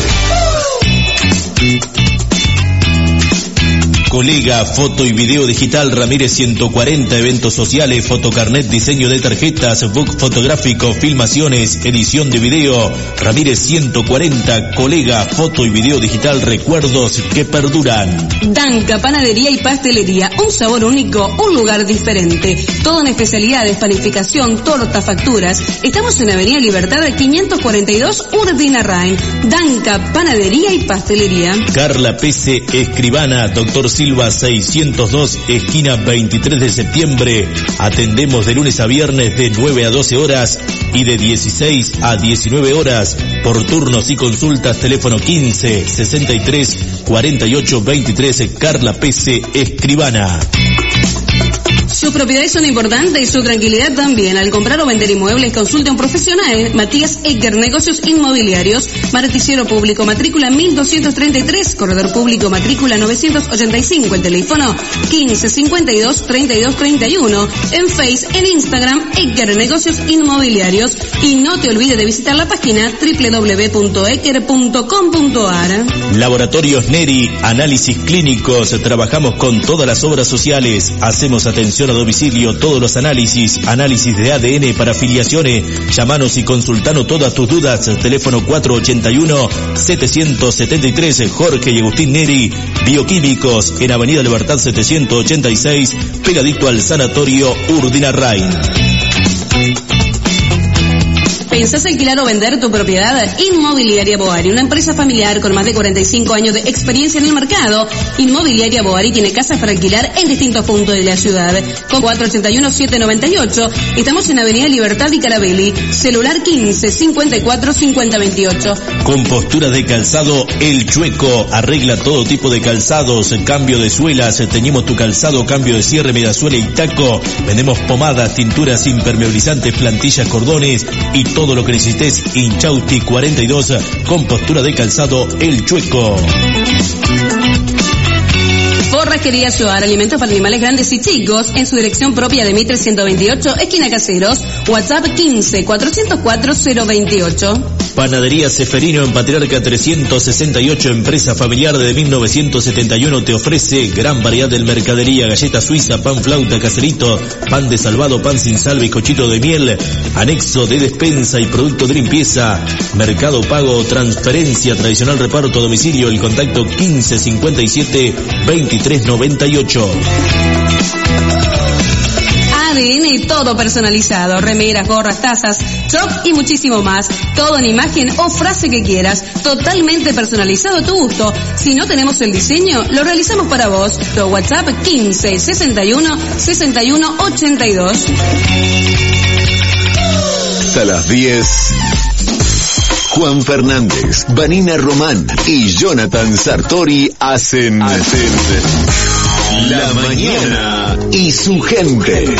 Colega Foto y Video Digital Ramírez ciento cuarenta, eventos sociales, fotocarnet, diseño de tarjetas, book fotográfico, filmaciones, edición de video. Ramírez ciento cuarenta, Colega Foto y Video Digital, recuerdos que perduran. Danca, panadería y pastelería, un sabor único, un lugar diferente. Todo en especialidades, panificación, torta, facturas. Estamos en Avenida Libertad quinientos cuarenta y dos, Urdinarrain. Danca, panadería y pastelería. Carla Pese, escribana, doctor Silva seiscientos dos, esquina veintitrés de septiembre. Atendemos de lunes a viernes de nueve a doce horas y de dieciséis a diecinueve horas. Por turnos y consultas, teléfono quince sesenta y tres cuarenta y ocho veintitrés. Carla Pese, escribana. Sus propiedades son importantes y su tranquilidad también. Al comprar o vender inmuebles, consulte a un profesional. Matías Egger, negocios inmobiliarios. Martillero público, matrícula mil doscientos treinta y tres. Corredor público, matrícula novecientos ochenta y cinco. El teléfono quince cincuenta y dos treinta y dos treinta y uno. En Face, en Instagram, Egger, negocios inmobiliarios. Y no te olvides de visitar la página doble u doble u doble u punto egger punto com punto a r. Laboratorios Neri, análisis clínicos. Trabajamos con todas las obras sociales. Hacemos atención a domicilio, todos los análisis, análisis de A D N para afiliaciones. Llamanos y consultanos todas tus dudas. Teléfono cuatro ochenta y uno setecientos setenta y tres. Jorge y Agustín Neri, bioquímicos, en Avenida Libertad setecientos ochenta y seis, pegadito al Sanatorio Urdinarrain. ¿Pensás alquilar o vender tu propiedad? Inmobiliaria Boari, una empresa familiar con más de cuarenta y cinco años de experiencia en el mercado. Inmobiliaria Boari tiene casas para alquilar en distintos puntos de la ciudad. Con cuatro ochenta y uno setecientos noventa y ocho, estamos en Avenida Libertad y Carabelli. Celular quince cincuenta y cuatro cincuenta veintiocho. Compostura de calzado El Chueco, arregla todo tipo de calzados, cambio de suelas, teñimos tu calzado, cambio de cierre, mediasuela y taco. Vendemos pomadas, tinturas, impermeabilizantes, plantillas, cordones y todo lo que necesites. Inchausti cuarenta y dos, compostura de calzado El Chueco. Forrajería Yoar, alimentos para animales grandes y chicos, en su dirección propia de Mitre ciento veintiocho, esquina Caseros. WhatsApp quince cuatrocientos cuatro cero veintiocho. Panadería Seferino en Patriarca trescientos sesenta y ocho, empresa familiar desde mil novecientos setenta y uno, te ofrece gran variedad de mercadería, galleta suiza, pan flauta, caserito, pan de salvado, pan sin sal, bizcochito de miel, anexo de despensa y producto de limpieza, mercado pago, transferencia, tradicional reparto a domicilio, el contacto quince cincuenta y siete veintitrés noventa y ocho. A D N tiene todo personalizado. Remeras, gorras, tazas, top y muchísimo más. Todo en imagen o frase que quieras. Totalmente personalizado a tu gusto. Si no tenemos el diseño, lo realizamos para vos. Tu WhatsApp quince sesenta y uno sesenta y uno ochenta y dos. Hasta las diez. Juan Fernández, Vanina Román y Jonathan Sartori hacen, hacen La Mañana y su gente.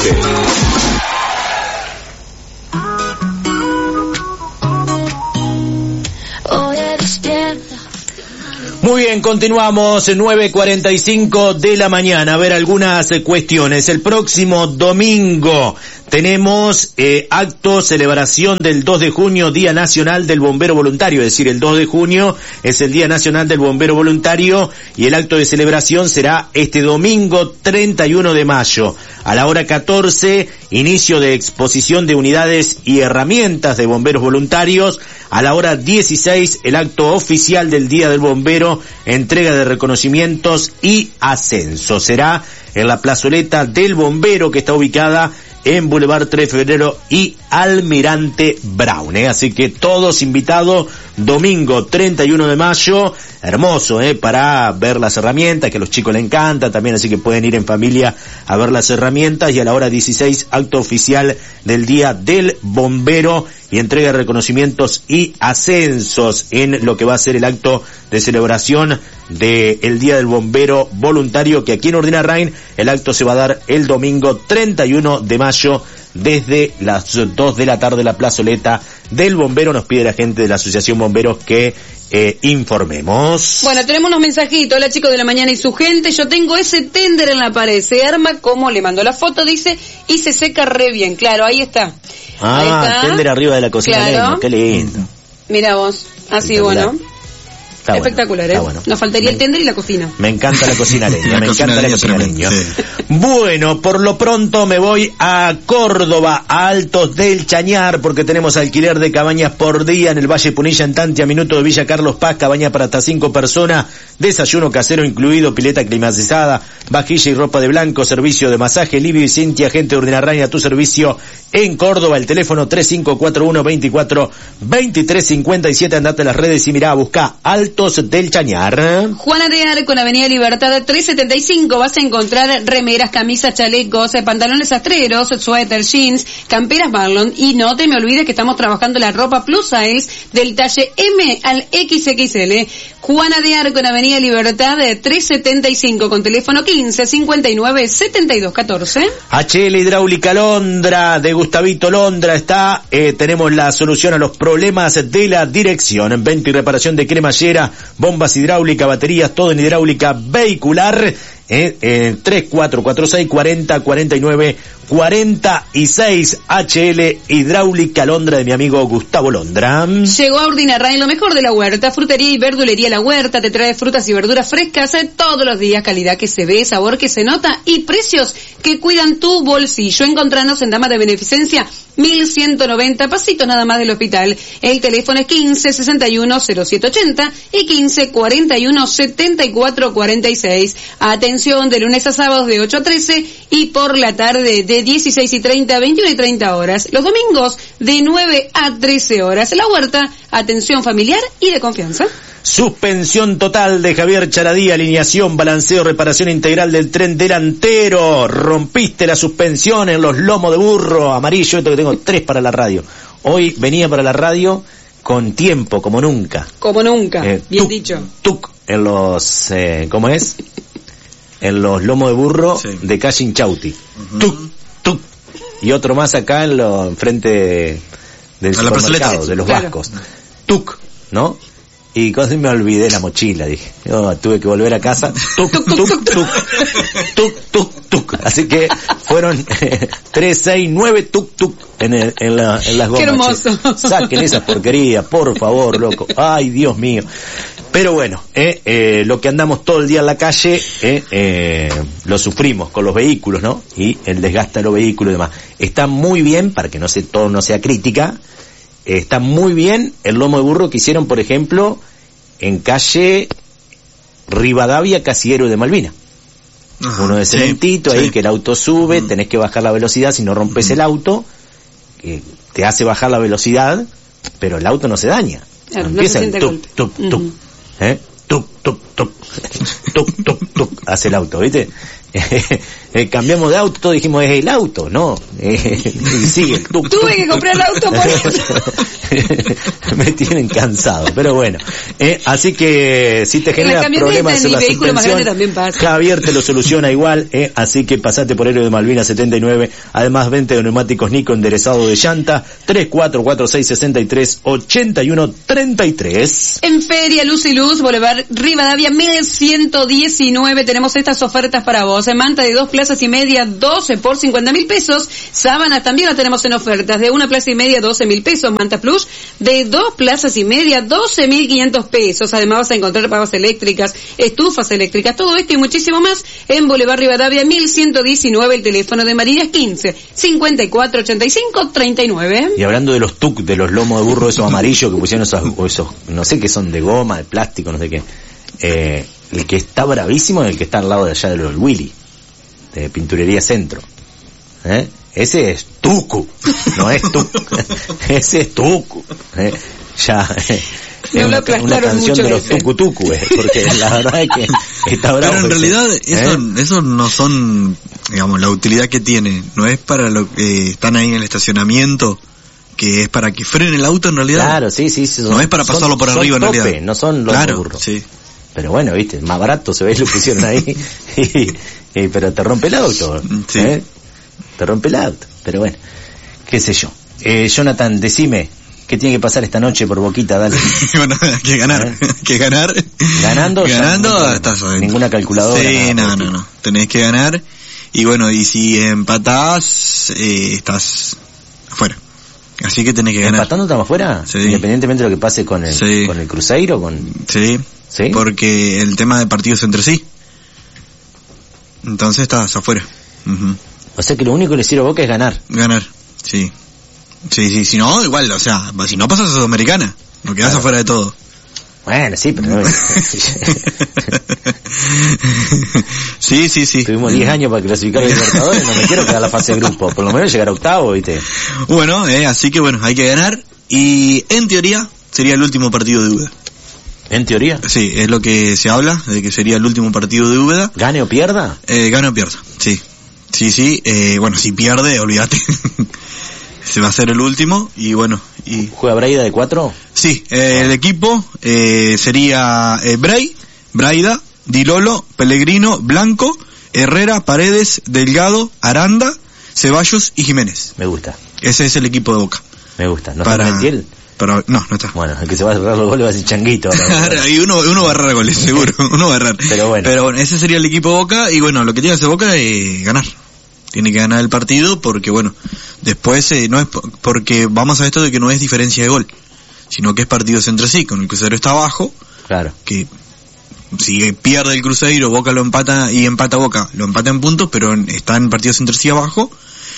Muy bien, continuamos, nueve cuarenta y cinco de la mañana. A ver algunas eh, cuestiones. El próximo domingo tenemos eh, acto, celebración del dos de junio, Día Nacional del Bombero Voluntario. Es decir, el dos de junio es el Día Nacional del Bombero Voluntario y el acto de celebración será este domingo treinta y uno de mayo. A la hora catorce, inicio de exposición de unidades y herramientas de bomberos voluntarios. A la hora dieciséis, el acto oficial del Día del Bombero, entrega de reconocimientos y ascenso. Será en la plazoleta del Bombero, que está ubicada en Boulevard tres de Febrero y Almirante Brown, ¿eh? Así que todos invitados, domingo treinta y uno de mayo, hermoso, ¿eh? Para ver las herramientas, que a los chicos les encanta también, así que pueden ir en familia a ver las herramientas. Y a la hora dieciséis, acto oficial del Día del Bombero y entrega de reconocimientos y ascensos en lo que va a ser el acto de celebración del Día del Bombero Voluntario, que aquí en Urdinarrain el acto se va a dar el domingo treinta y uno de mayo desde las dos de la tarde, la plazoleta del Bombero. Nos pide la gente de la Asociación Bomberos que eh, informemos. Bueno, tenemos unos mensajitos. Hola, chicos de la mañana y su gente. Yo tengo ese tender en la pared. Se arma como le mandó la foto, dice, y se seca re bien. Claro, ahí está. Ah, ahí está. Tender arriba de la cocina. Claro. Leña, qué lindo. Mira vos, así bueno. Está espectacular, bueno, ¿eh? bueno. Nos faltaría me, el tender y la cocina. Me encanta la cocina leña, me encanta la cocina leña. Sí. Bueno, por lo pronto me voy a Córdoba, a Altos del Chañar, porque tenemos alquiler de cabañas por día en el Valle Punilla, en Tantia, minuto de Villa Carlos Paz, cabaña para hasta cinco personas, desayuno casero incluido, pileta climatizada, vajilla y ropa de blanco, servicio de masaje, Livio y Cintia, gente de Urdinarrain a tu servicio en Córdoba. El teléfono tres cinco cuatro uno, veinticuatro, veintitrés cincuenta y siete, andate a las redes y mirá, busca Altos del Chañar. Juana de Arco, en Avenida Libertad trescientos setenta y cinco, vas a encontrar remeras, camisas, chalecos, pantalones astreros, suéter, jeans, camperas Marlon, y no te me olvides que estamos trabajando la ropa plus size del talle M al equis equis ele. Juana de Arco, en Avenida Libertad trescientos setenta y cinco, con teléfono quince cincuenta y nueve setenta y dos catorce. H L Hidráulica Londra, de Gustavito Londra está, eh, tenemos la solución a los problemas de la dirección, venta y reparación de cremallera, bombas hidráulicas, baterías, todo en hidráulica vehicular, eh, eh, tres cuatro cuatro seis, cuarenta, cuarenta y nueve, cuarenta y seis. H L Hidráulica Londra, de mi amigo Gustavo Londra. Llegó a Urdinarrain lo mejor de la huerta, frutería y verdulería La Huerta, te trae frutas y verduras frescas eh, todos los días, calidad que se ve, sabor que se nota y precios que cuidan tu bolsillo. Encontranos en Dama de Beneficencia mil ciento noventa, pasitos nada más del hospital. El teléfono es quince sesenta y uno cero siete ochenta y quince cuarenta y uno setenta y cuatro cuarenta y seis. Atención, de lunes a sábados de ocho a trece y por la tarde de dieciséis y treinta a veintiuna y treinta horas. Los domingos de nueve a trece horas. La Huerta, atención familiar y de confianza. Suspensión total de Javier Charadí, alineación, balanceo, reparación integral del tren delantero. Rompiste la suspensión en los lomos de burro amarillo. Esto que tengo tres para la radio. Hoy venía para la radio con tiempo, como nunca. Como nunca, eh, bien tuc, dicho. Tuc, en los, eh, ¿cómo es? En los lomos de burro, sí, de calle Inchauti. Uh-huh. Tuc, tuc. Y otro más acá en lo, enfrente de, del supermercado, de los claro. vascos. Tuc, ¿no? Y casi me olvidé la mochila, dije. Yo tuve que volver a casa. Tuc, tuc, tuc, tuc, tuc, tuc, tuc. Así que fueron eh, tres, seis, nueve tuk tuk en, el, en, la, en las gomas. Qué hermoso. Che. Saquen esas porquerías, por favor, loco. Ay, Dios mío. Pero bueno, eh, eh, lo que andamos todo el día en la calle, eh, eh, lo sufrimos con los vehículos, ¿no? Y el desgaste de los vehículos y demás. Está muy bien, para que no se, todo no sea crítica, eh, está muy bien el lomo de burro que hicieron, por ejemplo, en calle Rivadavia, Casi Héroe de Malvina. Ajá, uno de cementito, sí, ahí sí. Que el auto sube, mm. tenés que bajar la velocidad, si no rompes mm. el auto, que te hace bajar la velocidad, pero el auto no se daña. Claro, empieza no el tuc, tuc, tuc, uh-huh. ¿eh? Tuc, tuc, tuc, tuc, tuc, tuc, hace el auto, ¿viste? Eh, cambiamos de auto, todos dijimos es el auto, no, eh, y sigue el tuc, tuve tuc, que comprar el auto por eso. Me tienen cansado, pero bueno, eh, así que si te genera problemas en la suspensión, Javier te lo soluciona igual, eh, así que pasate por Héroe de Malvinas setenta y nueve, además venta de neumáticos Nico enderezado de llanta, tres cuatro cuatro seis seis tres ocho uno tres tres. En Feria Luz y Luz, Boulevard Rivadavia mil ciento diecinueve, tenemos estas ofertas para vos. En manta de dos plazas y media, doce por cincuenta mil pesos. Sábanas también las tenemos en ofertas. De una plaza y media, doce mil pesos. Manta Plus, de dos plazas y media, doce mil quinientos pesos. Además vas a encontrar pavas eléctricas, estufas eléctricas, todo esto y muchísimo más en Boulevard Rivadavia mil ciento diecinueve. El teléfono de María es quince, cincuenta y cuatro, ochenta y cinco, treinta y nueve. Y hablando de los tuc, de los lomos de burro, esos amarillos que pusieron esos, esos, no sé qué son, de goma, de plástico, no sé qué. Eh, el que está bravísimo es el que está al lado de allá de los Willy, de Pinturería Centro. ¿Eh? Ese es tucu, no es tuc. Ese es tucu. ¿Eh? Ya, eh, no es una, una canción de los tucu tucu, eh, porque la verdad es que está bravo. Pero en realidad ¿eh? eso, eso no son, digamos, la utilidad que tiene, no es para lo que están ahí en el estacionamiento, que es para que frene el auto en realidad. Claro, sí, sí. Son, no es para pasarlo son, por arriba son en tope, realidad. No son los claro, burros. Sí. Pero bueno, viste, más barato se ve, lo pusieron ahí. y, y, pero te rompe el auto. Sí. ¿eh? Te rompe el auto. Pero bueno, qué sé yo. Eh, Jonathan, decime, ¿qué tiene que pasar esta noche por Boquita? Dale. Bueno, hay que ganar. ¿Eh? Hay que ganar. Ganando. Ganando, no, estás adentro. Ninguna calculadora. Sí, nada, no, no, no. Tenés que ganar. Y bueno, y si empatás, eh, estás afuera. Así que tenés que ganar. ¿Empatando estamos afuera? Sí. Independientemente de lo que pase con el, sí. con el Cruzeiro, con... Sí. ¿Sí? Porque el tema de partidos entre sí. Entonces estás afuera. Uh-huh. O sea que lo único que le sirve a Boca es ganar. Ganar, sí. Sí, sí, si no, igual, o sea, si no pasas a Sudamericana, no quedás claro. afuera de todo. Bueno, sí, pero... sí, sí, sí. Tuvimos diez años para clasificar a los Libertadores, no me quiero quedar a la fase de grupo, por lo menos llegar a octavo, ¿viste? Bueno, eh, así que bueno, hay que ganar, y en teoría sería el último partido de Úbeda. ¿En teoría? Sí, es lo que se habla, de que sería el último partido de Úbeda. ¿Gane o pierda? Eh, gane o pierda, sí. Sí, sí, eh, bueno, si pierde, olvídate. Se va a hacer el último, y bueno... y ¿Juega Braida de cuatro? Sí, eh, el equipo eh, sería eh, Bray, Braida, Di Lolo, Pellegrino, Blanco, Herrera, Paredes, Delgado, Aranda, Ceballos y Jiménez. Me gusta. Ese es el equipo de Boca. Me gusta. ¿No para... está Mentiel? Pero, no, no está. Bueno, el que se va a cerrar los goles va a ser Changuito. Y uno, uno va a errar goles, seguro. Uno va a errar. Pero bueno. Pero bueno, ese sería el equipo de Boca. Y bueno, lo que tiene que hacer Boca es ganar. Tiene que ganar el partido porque, bueno, después eh, no es porque vamos a esto de que no es diferencia de gol, sino que es partidos entre sí. Con el Cruzeiro está abajo. Claro. Que si pierde el Cruzeiro, Boca lo empata y empata Boca, lo empata en puntos, pero está en partidos entre sí abajo.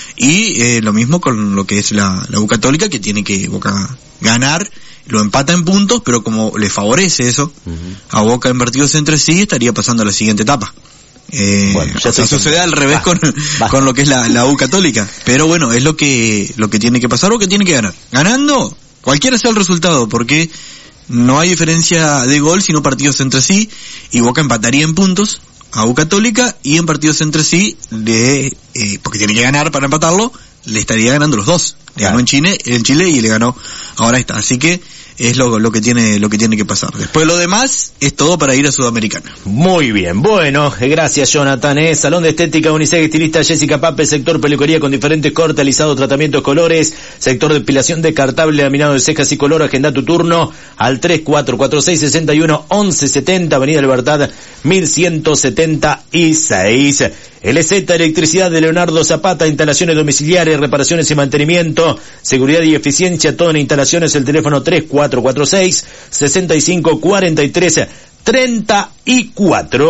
Y eh, lo mismo con lo que es la, la U Católica, que tiene que Boca ganar, lo empata en puntos, pero como le favorece eso uh-huh. a Boca en partidos entre sí, estaría pasando a la siguiente etapa. Eh, bueno, ya o sea, sucede al revés va, con, va. con lo que es la, la U Católica. Pero bueno, es lo que lo que tiene que pasar o que tiene que ganar. Ganando, cualquiera sea el resultado, porque no hay diferencia de gol, sino partidos entre sí, y Boca empataría en puntos a U Católica, y en partidos entre sí, de, eh, porque tiene que ganar para empatarlo, le estaría ganando los dos. Le claro. ganó en Chile, en Chile y le ganó ahora está. Así que es lo, lo que tiene lo que tiene que pasar. Después lo demás es todo para ir a Sudamericana. Muy bien, bueno, gracias Jonathan. ¿eh? Salón de Estética Unisex, estilista Jessica Pape, sector peluquería con diferentes cortes, alisados, tratamientos, colores, sector depilación descartable, laminado de cejas y color. Agenda tu turno al tres cuatro cuatro seis, seis uno, once setenta, Avenida Libertad mil ciento setenta y seis. L Z Electricidad de Leonardo Zapata, instalaciones domiciliares, reparaciones y mantenimiento, seguridad y eficiencia, todo en instalaciones. El teléfono tres cuatro cuatro seis, seis cinco cuatro tres treinta y cuatro.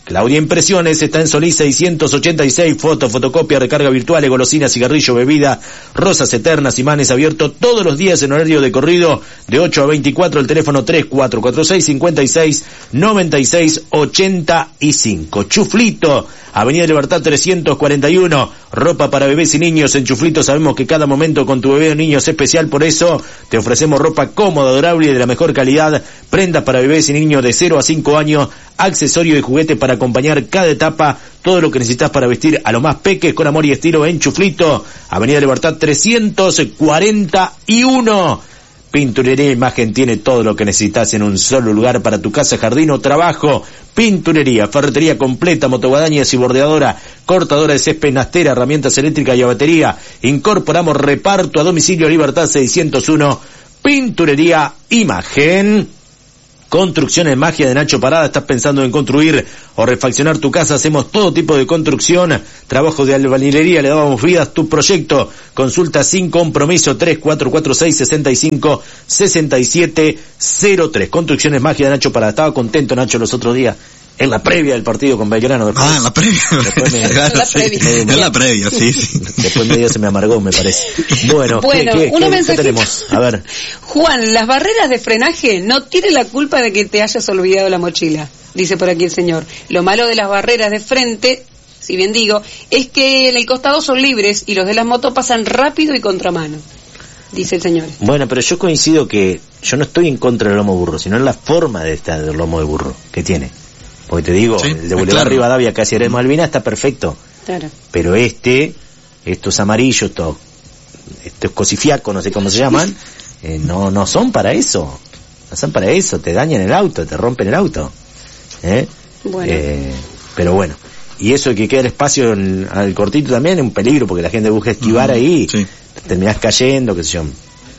Claudia Impresiones está en Solís seiscientos ochenta y seis, foto, fotocopia, recarga virtual, golosinas, cigarrillo, bebida, rosas eternas, imanes, abierto todos los días en horario de corrido de ocho a veinticuatro, el teléfono tres cuatro cuatro seis, cinco seis, nueve seis, ocho cinco. Chuflito, Avenida Libertad trescientos cuarenta y uno, ropa para bebés y niños. En Chuflito sabemos que cada momento con tu bebé o niño es especial, por eso te ofrecemos ropa cómoda, durable y de la mejor calidad, prendas para bebés y niños de cero a cinco años, accesorios y juguetes para acompañar cada etapa, todo lo que necesitas para vestir a lo más peques con amor y estilo en Chuflito, Avenida Libertad trescientos cuarenta y uno. Pinturería Imagen tiene todo lo que necesitas en un solo lugar para tu casa, jardín o trabajo. Pinturería, ferretería completa, motoguadañas y bordeadora, cortadora de césped, nastera, herramientas eléctricas y a batería. Incorporamos reparto a domicilio, Libertad seiscientos uno. Pinturería Imagen. Construcciones Magia de Nacho Parada. ¿Estás pensando en construir o refaccionar tu casa? Hacemos todo tipo de construcción, trabajos de albañilería, le damos vida a tu proyecto. Consulta sin compromiso tres cuatro cuatro seis, seis cinco, seis siete cero tres. Construcciones Magia de Nacho Parada. Estaba contento Nacho los otros días en la previa del partido con Belgrano. Después, ah, en la previa. Después me, claro, la sí. previa. En la previa, sí, sí. Después medio se me amargó, me parece. Bueno, bueno ¿qué, qué, uno qué, ¿qué tenemos? A ver. Juan, las barreras de frenaje no tienen la culpa de que te hayas olvidado la mochila, dice por aquí el señor. Lo malo de las barreras de frente, si bien digo, es que en el costado son libres y los de las motos pasan rápido y contramano, dice el señor. Bueno, pero yo coincido que yo no estoy en contra del lomo burro, sino en la forma de estar del lomo de burro que tiene. Porque te digo, sí, el de Boulevard claro. Rivadavia, casi Ares Malvinas, está perfecto. Claro. Pero este, estos amarillos, estos, estos cosifiacos, no sé cómo se llaman, eh, no no son para eso. No son para eso, te dañan el auto, te rompen el auto. ¿Eh? Bueno. Eh, pero bueno. Y eso de que queda el espacio en, al cortito también es un peligro, porque la gente busca esquivar uh-huh. ahí, sí. te terminás cayendo, qué sé yo.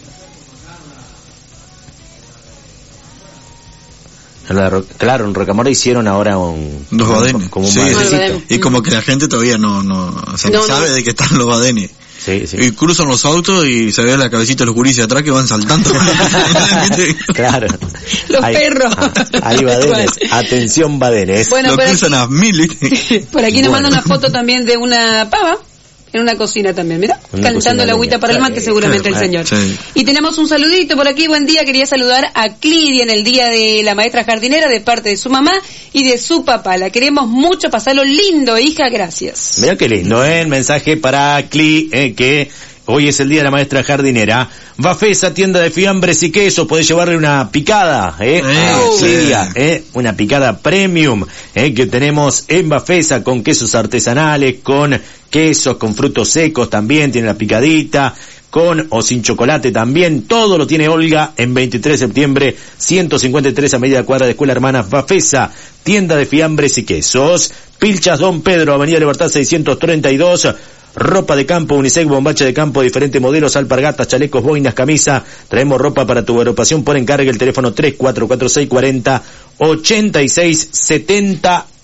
Claro, en Rocamora hicieron ahora un... Los badenes. Como un sí, sí. Y como que la gente todavía no, no, o sea, no, no sabe no. de que están los badenes. Sí, sí. Y cruzan los autos y se ve la cabecita de los gurises atrás que van saltando. Claro. Los hay, perros. Hay badenes. Atención, badenes. Bueno, lo cruzan aquí, a mil. Por aquí nos bueno. manda una foto también de una pava. En una cocina también, mira, calentando la agüita para el mate, seguramente el señor. Sí. Y tenemos un saludito por aquí, buen día, quería saludar a Clidia en el día de la maestra jardinera de parte de su mamá y de su papá. La queremos mucho, pasarlo lindo, hija, gracias. Mira qué lindo, ¿eh? El mensaje para Cli, eh, que hoy es el día de la maestra jardinera. Bafesa, tienda de fiambres y queso, podés llevarle una picada, eh, oh, sí. eh, una picada premium, eh, que tenemos en Bafesa con quesos artesanales, con quesos, con frutos secos también, tiene la picadita, con o sin chocolate también, todo lo tiene Olga en veintitrés de septiembre, ciento cincuenta y tres a media cuadra de Escuela Hermanas Bafesa, tienda de fiambres y quesos. Pilchas Don Pedro, Avenida Libertad seiscientos treinta y dos, ropa de campo, unisex, bombacha de campo, diferentes modelos, alpargatas, chalecos, boinas, camisa. Traemos ropa para tu agrupación por encargo, el teléfono tres cuatro cuatro seis cuatro cero, ocho seis siete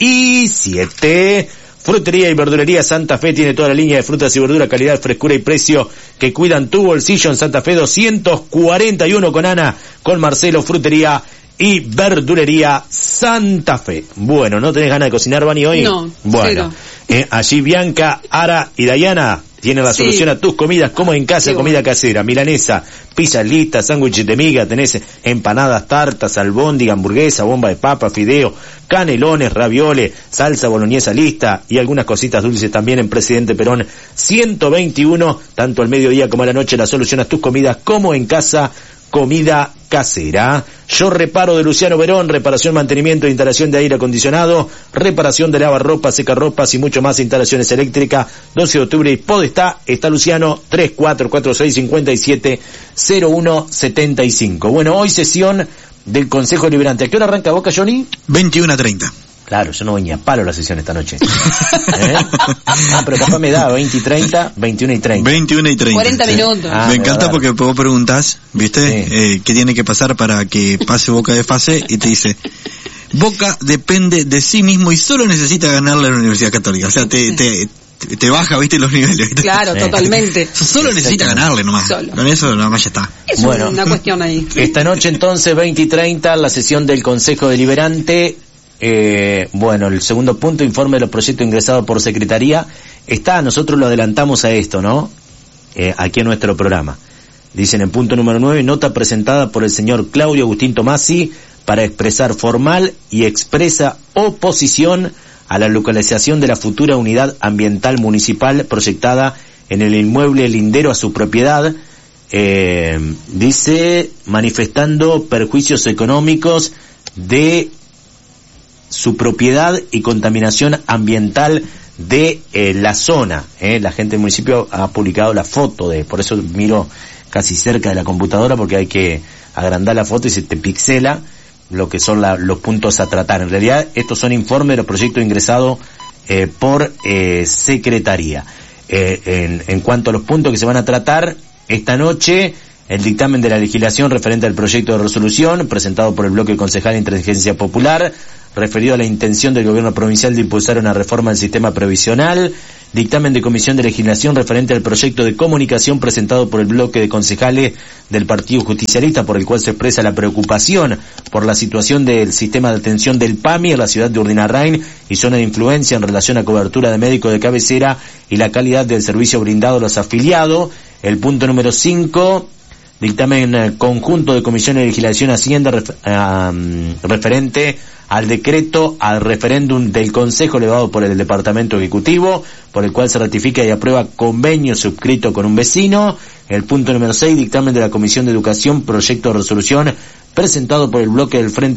siete. Frutería y verdulería Santa Fe tiene toda la línea de frutas y verduras, calidad, frescura y precio que cuidan tu bolsillo en Santa Fe doscientos cuarenta y uno con Ana, con Marcelo, frutería y verdulería Santa Fe. Bueno, ¿no tenés ganas de cocinar, Vani, hoy? No, bueno, eh, allí Bianca, Ara y Dayana tienen la sí. solución a tus comidas, como en casa, sí, comida bueno. casera, milanesa, pizza lista, sándwiches de miga, tenés empanadas, tartas, albóndiga, hamburguesa, bomba de papa, fideo, canelones, ravioles, salsa boloñesa lista y algunas cositas dulces también en Presidente Perón ciento veintiuno, tanto al mediodía como a la noche, la solución a tus comidas, como en casa, comida casera. Yo reparo de Luciano Verón, reparación, mantenimiento, instalación de aire acondicionado, reparación de lavarropas, secarropas y mucho más, instalaciones eléctricas. doce de octubre y Podestá, está Luciano, tres cuatro cuatro seis cinco siete cero uno siete cinco. Bueno, hoy sesión del Consejo Deliberante. ¿A qué hora arranca Boca, Johnny? veintiuno a treinta. Claro, yo no voy ni a palo a la sesión esta noche. ¿Eh? Ah, pero capaz me da veinte y treinta, veintiuno y treinta. veintiuno y treinta. cuarenta sí. minutos. Ah, me encanta porque vos preguntás, ¿viste? Sí. Eh, ¿qué tiene que pasar para que pase Boca de fase? Y te dice, Boca depende de sí mismo y solo necesita ganarle a la Universidad Católica. O sea, te... te te baja, viste, los niveles. Claro, sí. totalmente. Solo necesita ganarle nomás. Solo. Con eso nomás ya está. Es bueno, una cuestión ahí. Esta noche entonces, veinte y treinta, la sesión del Consejo Deliberante. eh, bueno, el segundo punto, informe de los proyectos ingresados por Secretaría. Está, nosotros lo adelantamos a esto, ¿no? Eh, aquí en nuestro programa. Dicen en punto número nueve, nota presentada por el señor Claudio Agustín Tomasi para expresar formal y expresa oposición a la localización de la futura unidad ambiental municipal proyectada en el inmueble lindero a su propiedad, eh, dice, manifestando perjuicios económicos de su propiedad y contaminación ambiental de eh, la zona. Eh. La gente del municipio ha publicado la foto de, por eso miro casi cerca de la computadora porque hay que agrandar la foto y se te pixela lo que son la, los puntos a tratar. En realidad estos son informes de los proyectos ingresados eh, por eh, Secretaría. Eh, en, en cuanto a los puntos que se van a tratar esta noche, el dictamen de la legislación referente al proyecto de resolución presentado por el bloque concejal de Inteligencia Popular, referido a la intención del gobierno provincial de impulsar una reforma del sistema previsional, dictamen de comisión de legislación referente al proyecto de comunicación presentado por el bloque de concejales del Partido Justicialista, por el cual se expresa la preocupación por la situación del sistema de atención del P A M I en la ciudad de Urdinarrain y zona de influencia en relación a cobertura de médico de cabecera y la calidad del servicio brindado a los afiliados. El punto número cinco, dictamen conjunto de Comisión de Legislación Hacienda ref, um, referente al decreto al referéndum del Consejo elevado por el Departamento Ejecutivo, por el cual se ratifica y aprueba convenio suscrito con un vecino. El punto número seis, dictamen de la Comisión de Educación, proyecto de resolución presentado por el bloque del Frente